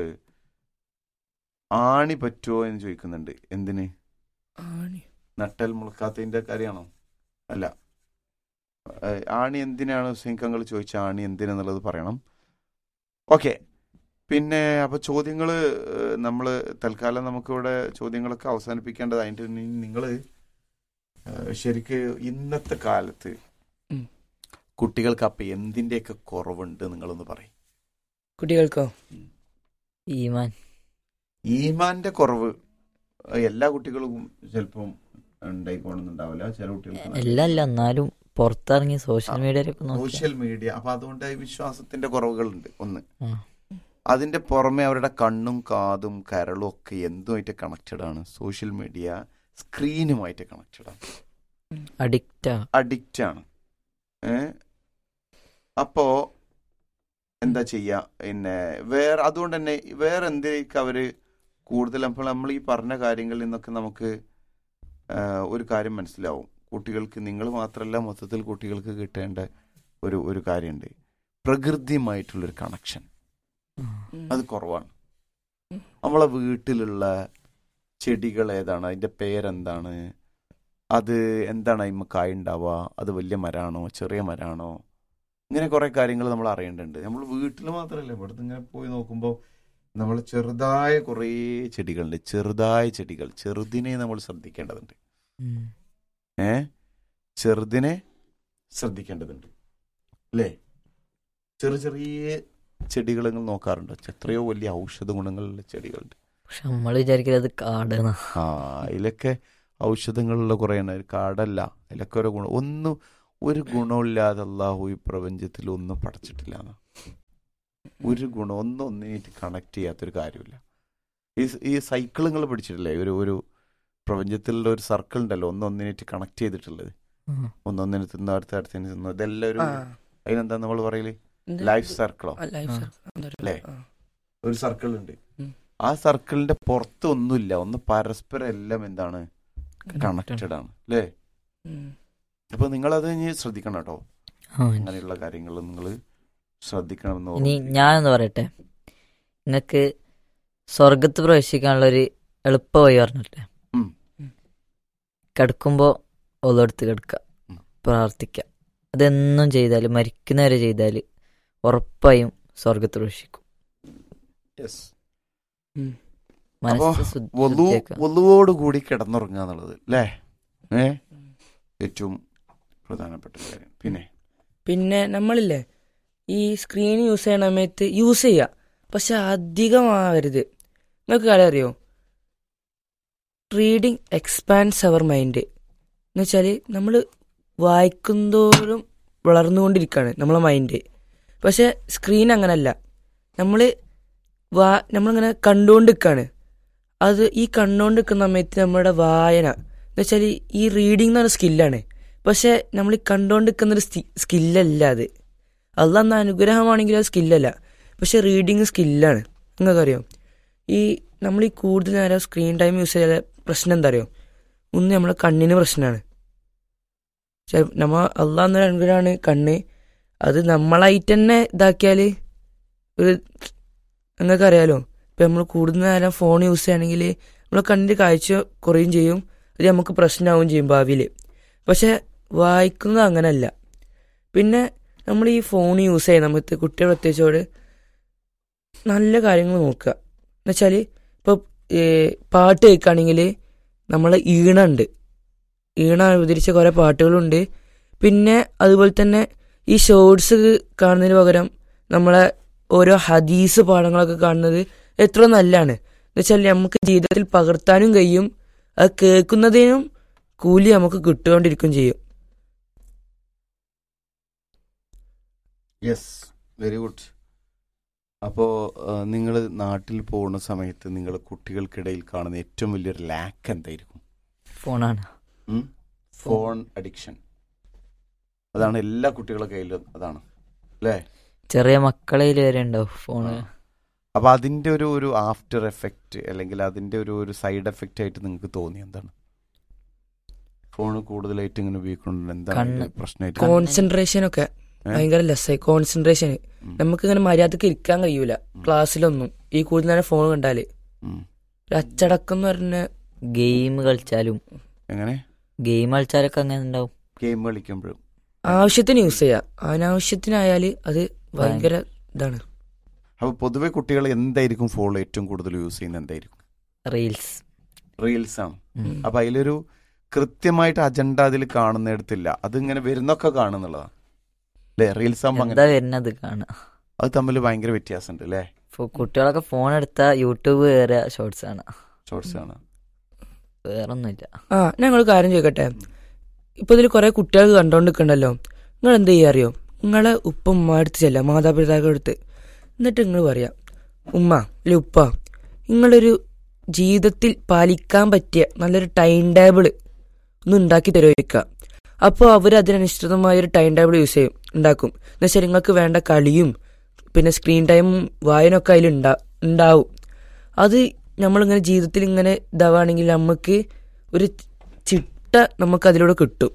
ആണി പറ്റുമോ എന്ന് ചോദിക്കുന്നുണ്ട്. എന്തിന്? നട്ടൽ മുളക്കാത്തതിന്റെ കാര്യമാണോ? അല്ല, ആണി എന്തിനാണ് സിംഹങ്ങൾ ചോദിച്ച ആണി എന്തിനെന്നുള്ളത് പറയണം. ഓക്കെ, പിന്നെ അപ്പൊ ചോദ്യങ്ങള് നമ്മൾ തൽക്കാലം നമുക്കിവിടെ ചോദ്യങ്ങളൊക്കെ അവസാനിപ്പിക്കേണ്ടത്. അതിൻ്റെ നിങ്ങൾ ശരിക്ക് ഇന്നത്തെ കാലത്ത് കുട്ടികൾക്ക് അപ്പം എന്തിൻ്റെയൊക്കെ കുറവുണ്ട് നിങ്ങളൊന്ന് പറയും. കുട്ടികൾക്കോ? ഈമാൻ. ഈമാന്റെ കുറവ് എല്ലാ കുട്ടികൾക്കും ചിലപ്പം ഉണ്ടായിക്കോണമെന്നുണ്ടാവില്ല. ചില കുട്ടികൾക്ക് എല്ലാം അല്ല, എന്നാലും പുറത്തിറങ്ങി സോഷ്യൽ മീഡിയയിലൊക്കെ സോഷ്യൽ മീഡിയ അപ്പൊ അതുകൊണ്ട് വിശ്വാസത്തിന്റെ കുറവുകളുണ്ട്. ഒന്ന് അതിന്റെ പുറമെ അവരുടെ കണ്ണും കാതും കരളും ഒക്കെ എന്തുമായിട്ട് കണക്റ്റഡ് ആണ്? സോഷ്യൽ മീഡിയ സ്ക്രീനുമായിട്ട് കണക്റ്റഡ് ആണ്. അഡിക്റ്റ് അഡിക്റ്റ് ആണ്. ഏഹ് അപ്പോ എന്താ ചെയ്യാ? പിന്നെ വേറെ അതുകൊണ്ട് തന്നെ വേറെ എന്തിലേക്ക് അവര് കൂടുതൽ അപ്പോൾ നമ്മൾ ഈ പറഞ്ഞ കാര്യങ്ങളിൽ നിന്നൊക്കെ നമുക്ക് ഒരു കാര്യം മനസ്സിലാവും. കുട്ടികൾക്ക് നിങ്ങൾ മാത്രമല്ല, മൊത്തത്തിൽ കുട്ടികൾക്ക് കിട്ടേണ്ട ഒരു ഒരു കാര്യമുണ്ട്. പ്രകൃതിയുമായിട്ടുള്ളൊരു കണക്ഷൻ അത് കുറവാണ്. നമ്മളെ വീട്ടിലുള്ള ചെടികൾ ഏതാണ്, അതിൻ്റെ പേരെന്താണ്, അത് എന്താണ് അതിന്മേൽ കായ ഉണ്ടാവുക, അത് വലിയ മരമാണോ ചെറിയ മരമാണോ, ഇങ്ങനെ കുറേ കാര്യങ്ങൾ നമ്മൾ അറിയേണ്ടതുണ്ട്. നമ്മൾ വീട്ടിൽ മാത്രമല്ല, ഇവിടുന്ന് ഇങ്ങനെ പോയി നോക്കുമ്പോൾ നമ്മൾ ചെറുതായ കുറേ ചെടികളുണ്ട്. ചെറുതായ ചെടികൾ, ചെറുതിനെ നമ്മൾ ശ്രദ്ധിക്കേണ്ടതുണ്ട്. ഏ ചെറുതിനെ ശ്രദ്ധിക്കേണ്ടതുണ്ട് അല്ലേ? ചെറിയ ചെറിയ ചെടികൾ നിങ്ങൾ നോക്കാറുണ്ടോ? എത്രയോ വലിയ ഔഷധ ഗുണങ്ങളുള്ള ചെടികളുണ്ട്. പക്ഷെ നമ്മൾ വിചാരിക്കുന്നത് കാട്. ആ അതിലൊക്കെ ഔഷധങ്ങളുള്ള കുറേ കാടല്ല, അതിലൊക്കെ ഓരോ ഗുണം. ഒന്നും ഒരു ഗുണമില്ലാതെ അള്ളാഹു ഈ പ്രപഞ്ചത്തിൽ ഒന്നും പഠിച്ചിട്ടില്ല. ഒരു ഗുണം ഒന്നും ഒന്നിനായിട്ട് കണക്ട് ചെയ്യാത്തൊരു കാര്യമില്ല. ഈ ഈ സൈക്കിൾ നിങ്ങൾ പിടിച്ചിട്ടില്ലേ? ഒരു ഒരു പ്രപഞ്ചത്തിലുള്ള ഒരു സർക്കിൾ ഉണ്ടല്ലോ, ഒന്നൊന്നിനായിട്ട് കണക്ട് ചെയ്തിട്ടുള്ളത്. ഒന്നൊന്നിന് തിന്ന അടുത്ത അടുത്തതിന് തിന്നു. ഇതെല്ലാം ഒരു അതിനെന്താ നമ്മൾ പറയല്, ലൈഫ് സർക്കിളോ അല്ലേ? ഒരു സർക്കിൾ ഉണ്ട്. ആ സർക്കിളിന്റെ പുറത്ത് ഒന്നുമില്ല, ഒന്ന് പരസ്പരം എല്ലാം എന്താണ് കണക്റ്റഡ് ആണ് അല്ലേ? അപ്പൊ നിങ്ങളത് ഇനി ശ്രദ്ധിക്കണം കേട്ടോ. അങ്ങനെയുള്ള കാര്യങ്ങൾ നിങ്ങൾ ശ്രദ്ധിക്കണമെന്ന്. ഇനി ഞാനെന്ന് പറയട്ടെ, നിങ്ങൾക്ക് സ്വർഗത്ത് പ്രവേശിക്കാനുള്ള ഒരു എളുപ്പ വഴി പറഞ്ഞിട്ടെ. കിടക്കുമ്പോൾ ഒന്നെടുത്ത് കിടക്കുക, പ്രാർത്ഥിക്കുക. അതെന്നും ചെയ്താൽ, മരിക്കുന്നവരെ ചെയ്താൽ ഉറപ്പായും സ്വർഗത്ത് പ്രവേശിക്കും. വളുവോടുകൂടി കിടന്നുറങ്ങുക എന്നുള്ളത് അല്ലേ ഏ ഏറ്റവും പ്രധാനപ്പെട്ട കാര്യം. പിന്നെ പിന്നെ നമ്മളില്ലേ ഈ സ്ക്രീൻ യൂസ് ചെയ്യണ സമയത്ത് യൂസ് ചെയ്യുക, പക്ഷെ അധികമാവരുത്. നിങ്ങൾക്ക് കാര്യം അറിയോ, റീഡിങ് എക്സ്പാൻഡ്സ് അവർ മൈൻഡ് എന്ന് വെച്ചാൽ നമ്മൾ വായിക്കുന്തോറും വളർന്നുകൊണ്ടിരിക്കുകയാണ് നമ്മളെ മൈൻഡ്. പക്ഷെ സ്ക്രീൻ അങ്ങനല്ല, നമ്മൾ വാ നമ്മളിങ്ങനെ കണ്ടുകൊണ്ടിരിക്കുകയാണ്. അത് ഈ കണ്ടുകൊണ്ട് നിൽക്കുന്ന സമയത്ത് നമ്മുടെ വായന എന്ന് വെച്ചാൽ ഈ റീഡിങ് എന്ന് പറഞ്ഞ സ്കില്ലാണ്. പക്ഷെ നമ്മൾ ഈ കണ്ടുകൊണ്ട് നിൽക്കുന്നൊരു സ്കില്ലല്ല അത്. അള്ളാ എന്ന അനുഗ്രഹമാണെങ്കിലും അത് സ്കില്ലല്ല, പക്ഷെ റീഡിങ് സ്കില്ലാണ്. നിങ്ങൾക്കറിയോ, ഈ നമ്മൾ ഈ കൂടുതൽ നേരം സ്ക്രീൻ ടൈം യൂസ് ചെയ്ത പ്രശ്നം എന്താ അറിയോ, ഒന്ന് നമ്മളെ കണ്ണിന് പ്രശ്നമാണ്. നമ്മ അള്ളാ എന്നൊരു അനുഗ്രഹമാണ് കണ്ണ്. അത് നമ്മളായിട്ട് തന്നെ ഇതാക്കിയാൽ ഒരു നിങ്ങൾക്കറിയാലോ, ഇപ്പം നമ്മൾ കൂടുതൽ നേരം ഫോൺ യൂസ് ചെയ്യുകയാണെങ്കിൽ നമ്മളെ കണ്ണിൻ്റെ കാഴ്ച കുറയും ചെയ്യും, അത് നമുക്ക് പ്രശ്നമാവുകയും ചെയ്യും ഭാവിയിൽ. പക്ഷെ വായിക്കുന്നത് അങ്ങനെയല്ല. പിന്നെ നമ്മൾ ഈ ഫോൺ യൂസ് ചെയ്യുന്ന സമയത്ത് കുട്ടികൾ പ്രത്യേകിച്ചോട് നല്ല കാര്യങ്ങൾ നോക്കുക. എന്നുവെച്ചാൽ ഇപ്പോൾ പാട്ട് കേൾക്കുകയാണെങ്കിൽ നമ്മളെ ഈണുണ്ട്, ഈണ അവതരിച്ച കുറേ പാട്ടുകളുണ്ട്. പിന്നെ അതുപോലെ തന്നെ ഈ ഷോർട്സ് കാണുന്നതിന് പകരം നമ്മളെ ഓരോ ഹദീസ് പാഠങ്ങളൊക്കെ കാണുന്നത് എത്ര നല്ലതാണ്. എന്നുവെച്ചാൽ നമുക്ക് ജീവിതത്തിൽ പകർത്താനും കഴിയും, അത് കേൾക്കുന്നതിനും കൂലി നമുക്ക് കിട്ടുകൊണ്ടിരിക്കും ചെയ്യും. Yes, very good. അപ്പോൾ നിങ്ങൾ നാട്ടിൽ പോകുന്ന സമയത്ത് നിങ്ങൾ കുട്ടികൾക്കിടയിൽ കാണുന്ന ഏറ്റവും വലിയൊരു ലാക്ക് എന്തായിരിക്കും? ഫോണാണ്. Phone addiction. അതാണ് എല്ലാ കുട്ടികളുടെ കയ്യിലും, അതാണ് അല്ലേ? ചെറിയ മക്കളയിൽ വരെ ഉണ്ടാവും ഫോണ്. അപ്പൊ അതിന്റെ ഒരു ഒരു ആഫ്റ്റർ എഫക്റ്റ് അല്ലെങ്കിൽ അതിന്റെ ഒരു ഒരു സൈഡ് എഫക്റ്റ് ആയിട്ട് നിങ്ങൾക്ക് തോന്നി എന്താണ്? ഫോൺ കൂടുതലായിട്ട് ഇങ്ങനെ ഉപയോഗിക്കുന്നുണ്ട്, എന്താണ് പ്രശ്നമായിട്ട്? കോൺസെൻട്രേഷൻ ഒക്കെ ഭയങ്കര ലെസ്സായി. കോൺസെൻട്രേഷൻ നമുക്ക് ഇങ്ങനെ മര്യാദക്ക് ഇരിക്കാൻ കഴിയൂല ക്ലാസ്സിലൊന്നും, ഈ കൂടുതൽ നേരം ഫോൺ കണ്ടാല്. ഒരു അച്ചടക്കം എന്ന് പറഞ്ഞ ഗെയിം കളിച്ചാലും, എങ്ങനെ ഗെയിം കളിച്ചാലൊക്കെ അങ്ങനെ ഉണ്ടാവും. ഗെയിം കളിക്കുമ്പോഴും ആവശ്യത്തിന് യൂസ് ചെയ്യാം, അനാവശ്യത്തിനായാല് അത് ഭയങ്കര ഇതാണ്. അപ്പൊ പൊതുവെ കുട്ടികൾ എന്തായിരിക്കും ഫോണിൽ ഏറ്റവും കൂടുതൽ യൂസ് ചെയ്യുന്നത്? എന്തായിരിക്കും? റീൽസ്. റീൽസ് ആണ്. അപ്പൊ അതിലൊരു കൃത്യമായിട്ട് അജണ്ട അതിൽ കാണുന്നിടത്തില്ല, അതിങ്ങനെ വരുന്നൊക്കെ കാണുന്നുള്ളതാണ് അല്ലേ? റീൽസ് ആകുമ്പോ എന്താ വരുന്നത് കാണാം, അത് തമ്മിൽ ഭയങ്കര വ്യത്യാസമുണ്ട് അല്ലേ? കുട്ടികളൊക്കെ ഫോൺ എടുത്താൽ യൂട്യൂബ് വേറെ ഷോർട്സ് ആണ്, ഷോർട്സ് ആണ്, വേറൊന്നുമില്ല. ആ ഞങ്ങൾ കാര്യം ചോദിക്കട്ടെ, ഇപ്പൊ ഇതിൽ കുറെ കുട്ടികൾ കണ്ടോണ്ടിരിക്കണ്ടല്ലോ, നിങ്ങൾ എന്ത് ചെയ്യാ അറിയോ? നിങ്ങളെ ഉപ്പ ഉമ്മ അടുത്ത് ചെല്ല, മാതാപിതാക്കളുടെ അടുത്ത്, എന്നിട്ട് നിങ്ങൾ പറയാം, ഉമ്മ അല്ലെ ഉപ്പ, നിങ്ങളൊരു ജീവിതത്തിൽ പാലിക്കാൻ പറ്റിയ നല്ലൊരു ടൈം ടേബിൾ ഒന്ന് ഉണ്ടാക്കി തരുമായിരിക്കുക. അപ്പോൾ അവർ അതിനനുസൃതമായ ഒരു ടൈം ടേബിൾ യൂസ് ചെയ്യും, ഉണ്ടാക്കും. എന്നുവെച്ചാൽ നിങ്ങൾക്ക് വേണ്ട കളിയും പിന്നെ സ്ക്രീൻ ടൈമും വായനൊക്കെ അതിൽ ഉണ്ടാ ഉണ്ടാവും അത് നമ്മളിങ്ങനെ ജീവിതത്തിൽ ഇങ്ങനെ ഇതാവുകയാണെങ്കിൽ നമുക്ക് ഒരു ചിട്ട നമുക്ക് അതിലൂടെ കിട്ടും.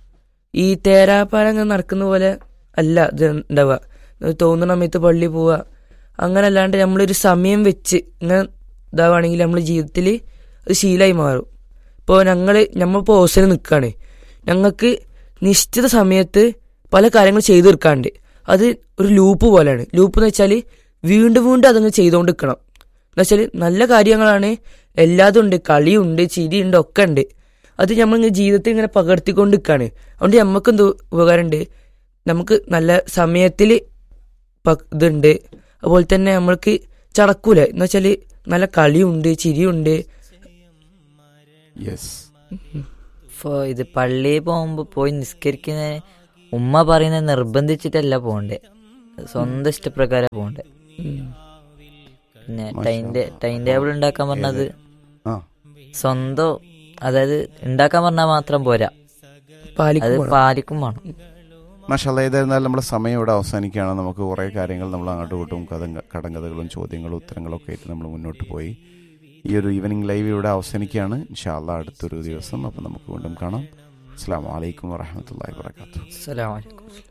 ഈ തേരാപ്പാരം ഇങ്ങനെ നടക്കുന്ന പോലെ അല്ല ഇത് ഉണ്ടാവുക. തോന്നുന്ന സമയത്ത് പള്ളി പോവുക അങ്ങനെ അല്ലാണ്ട് നമ്മളൊരു സമയം വെച്ച് ഇങ്ങനെ ഇതാവുകയാണെങ്കിൽ നമ്മൾ ജീവിതത്തിൽ അത് ശീലമായി മാറും. ഇപ്പോൾ ഞങ്ങൾ നമ്മളിപ്പോൾ ഹോസ്റ്റലിൽ നിൽക്കുകയാണ്, ഞങ്ങൾക്ക് നിശ്ചിത സമയത്ത് പല കാര്യങ്ങൾ ചെയ്തു തീർക്കാണ്ട്, അത് ഒരു ലൂപ്പ് പോലെയാണ്. ലൂപ്പ് എന്ന് വെച്ചാൽ വീണ്ടും വീണ്ടും അതങ്ങ് ചെയ്തുകൊണ്ട് നിൽക്കണം. എന്ന് വെച്ചാൽ നല്ല കാര്യങ്ങളാണ്, എല്ലാതും ഉണ്ട്, കളിയുണ്ട്, ചിരിയുണ്ട്, ഒക്കെ ഉണ്ട്. അത് നമ്മളിങ്ങനെ ജീവിതത്തിൽ ഇങ്ങനെ പകർത്തിക്കൊണ്ട് നിൽക്കുകയാണ്. അതുകൊണ്ട് നമുക്കെന്തോ ഉപകാരമുണ്ട്, നമുക്ക് നല്ല സമയത്തിൽ ഇതുണ്ട്, അതുപോലെ തന്നെ നമ്മൾക്ക് ചടക്കൂല. എന്ന് വെച്ചാൽ നല്ല കളിയുണ്ട്, ചിരിയുണ്ട്. യെസ്, ഇപ്പോൾ ഇത് പള്ളിയിൽ പോകുമ്പോൾ പോയി നിസ്കരിക്കുന്ന ഉമ്മ പറയുന്നത് നിർബന്ധിച്ചിട്ടല്ല പോകണ്ടേ, സ്വന്തം ഇഷ്ടപ്രകാരം പോകണ്ടേ. പിന്നെ ടൈം ടൈം ടേബിൾ ഉണ്ടാക്കാൻ പറഞ്ഞത് ആ സ്വന്തം, അതായത് ഉണ്ടാക്കാൻ പറഞ്ഞാൽ മാത്രം പോരാ, അത് പാലിക്കും വേണം. മാഷാല്ലാ, ഏതായിരുന്നാലും നമ്മുടെ സമയം ഇവിടെ അവസാനിക്കുകയാണ്. നമുക്ക് കുറേ കാര്യങ്ങൾ നമ്മൾ അങ്ങോട്ടും ഇങ്ങോട്ടും കഥ കടങ്കഥകളും ചോദ്യങ്ങളും ഉത്തരങ്ങളും ഒക്കെ ആയിട്ട് നമ്മൾ മുന്നോട്ട് പോയി. ഈ ഒരു ഈവനിങ് ലൈവ് ഇവിടെ അവസാനിക്കുകയാണ്. ഇൻഷാ അല്ലാ അടുത്തൊരു ദിവസം അപ്പം നമുക്ക് വീണ്ടും കാണാം. അസ്സലാമു അലൈക്കും വറഹ്മത്തുള്ളാഹി വബറകാതുഹു. അസ്സലാമു അലൈക്കും.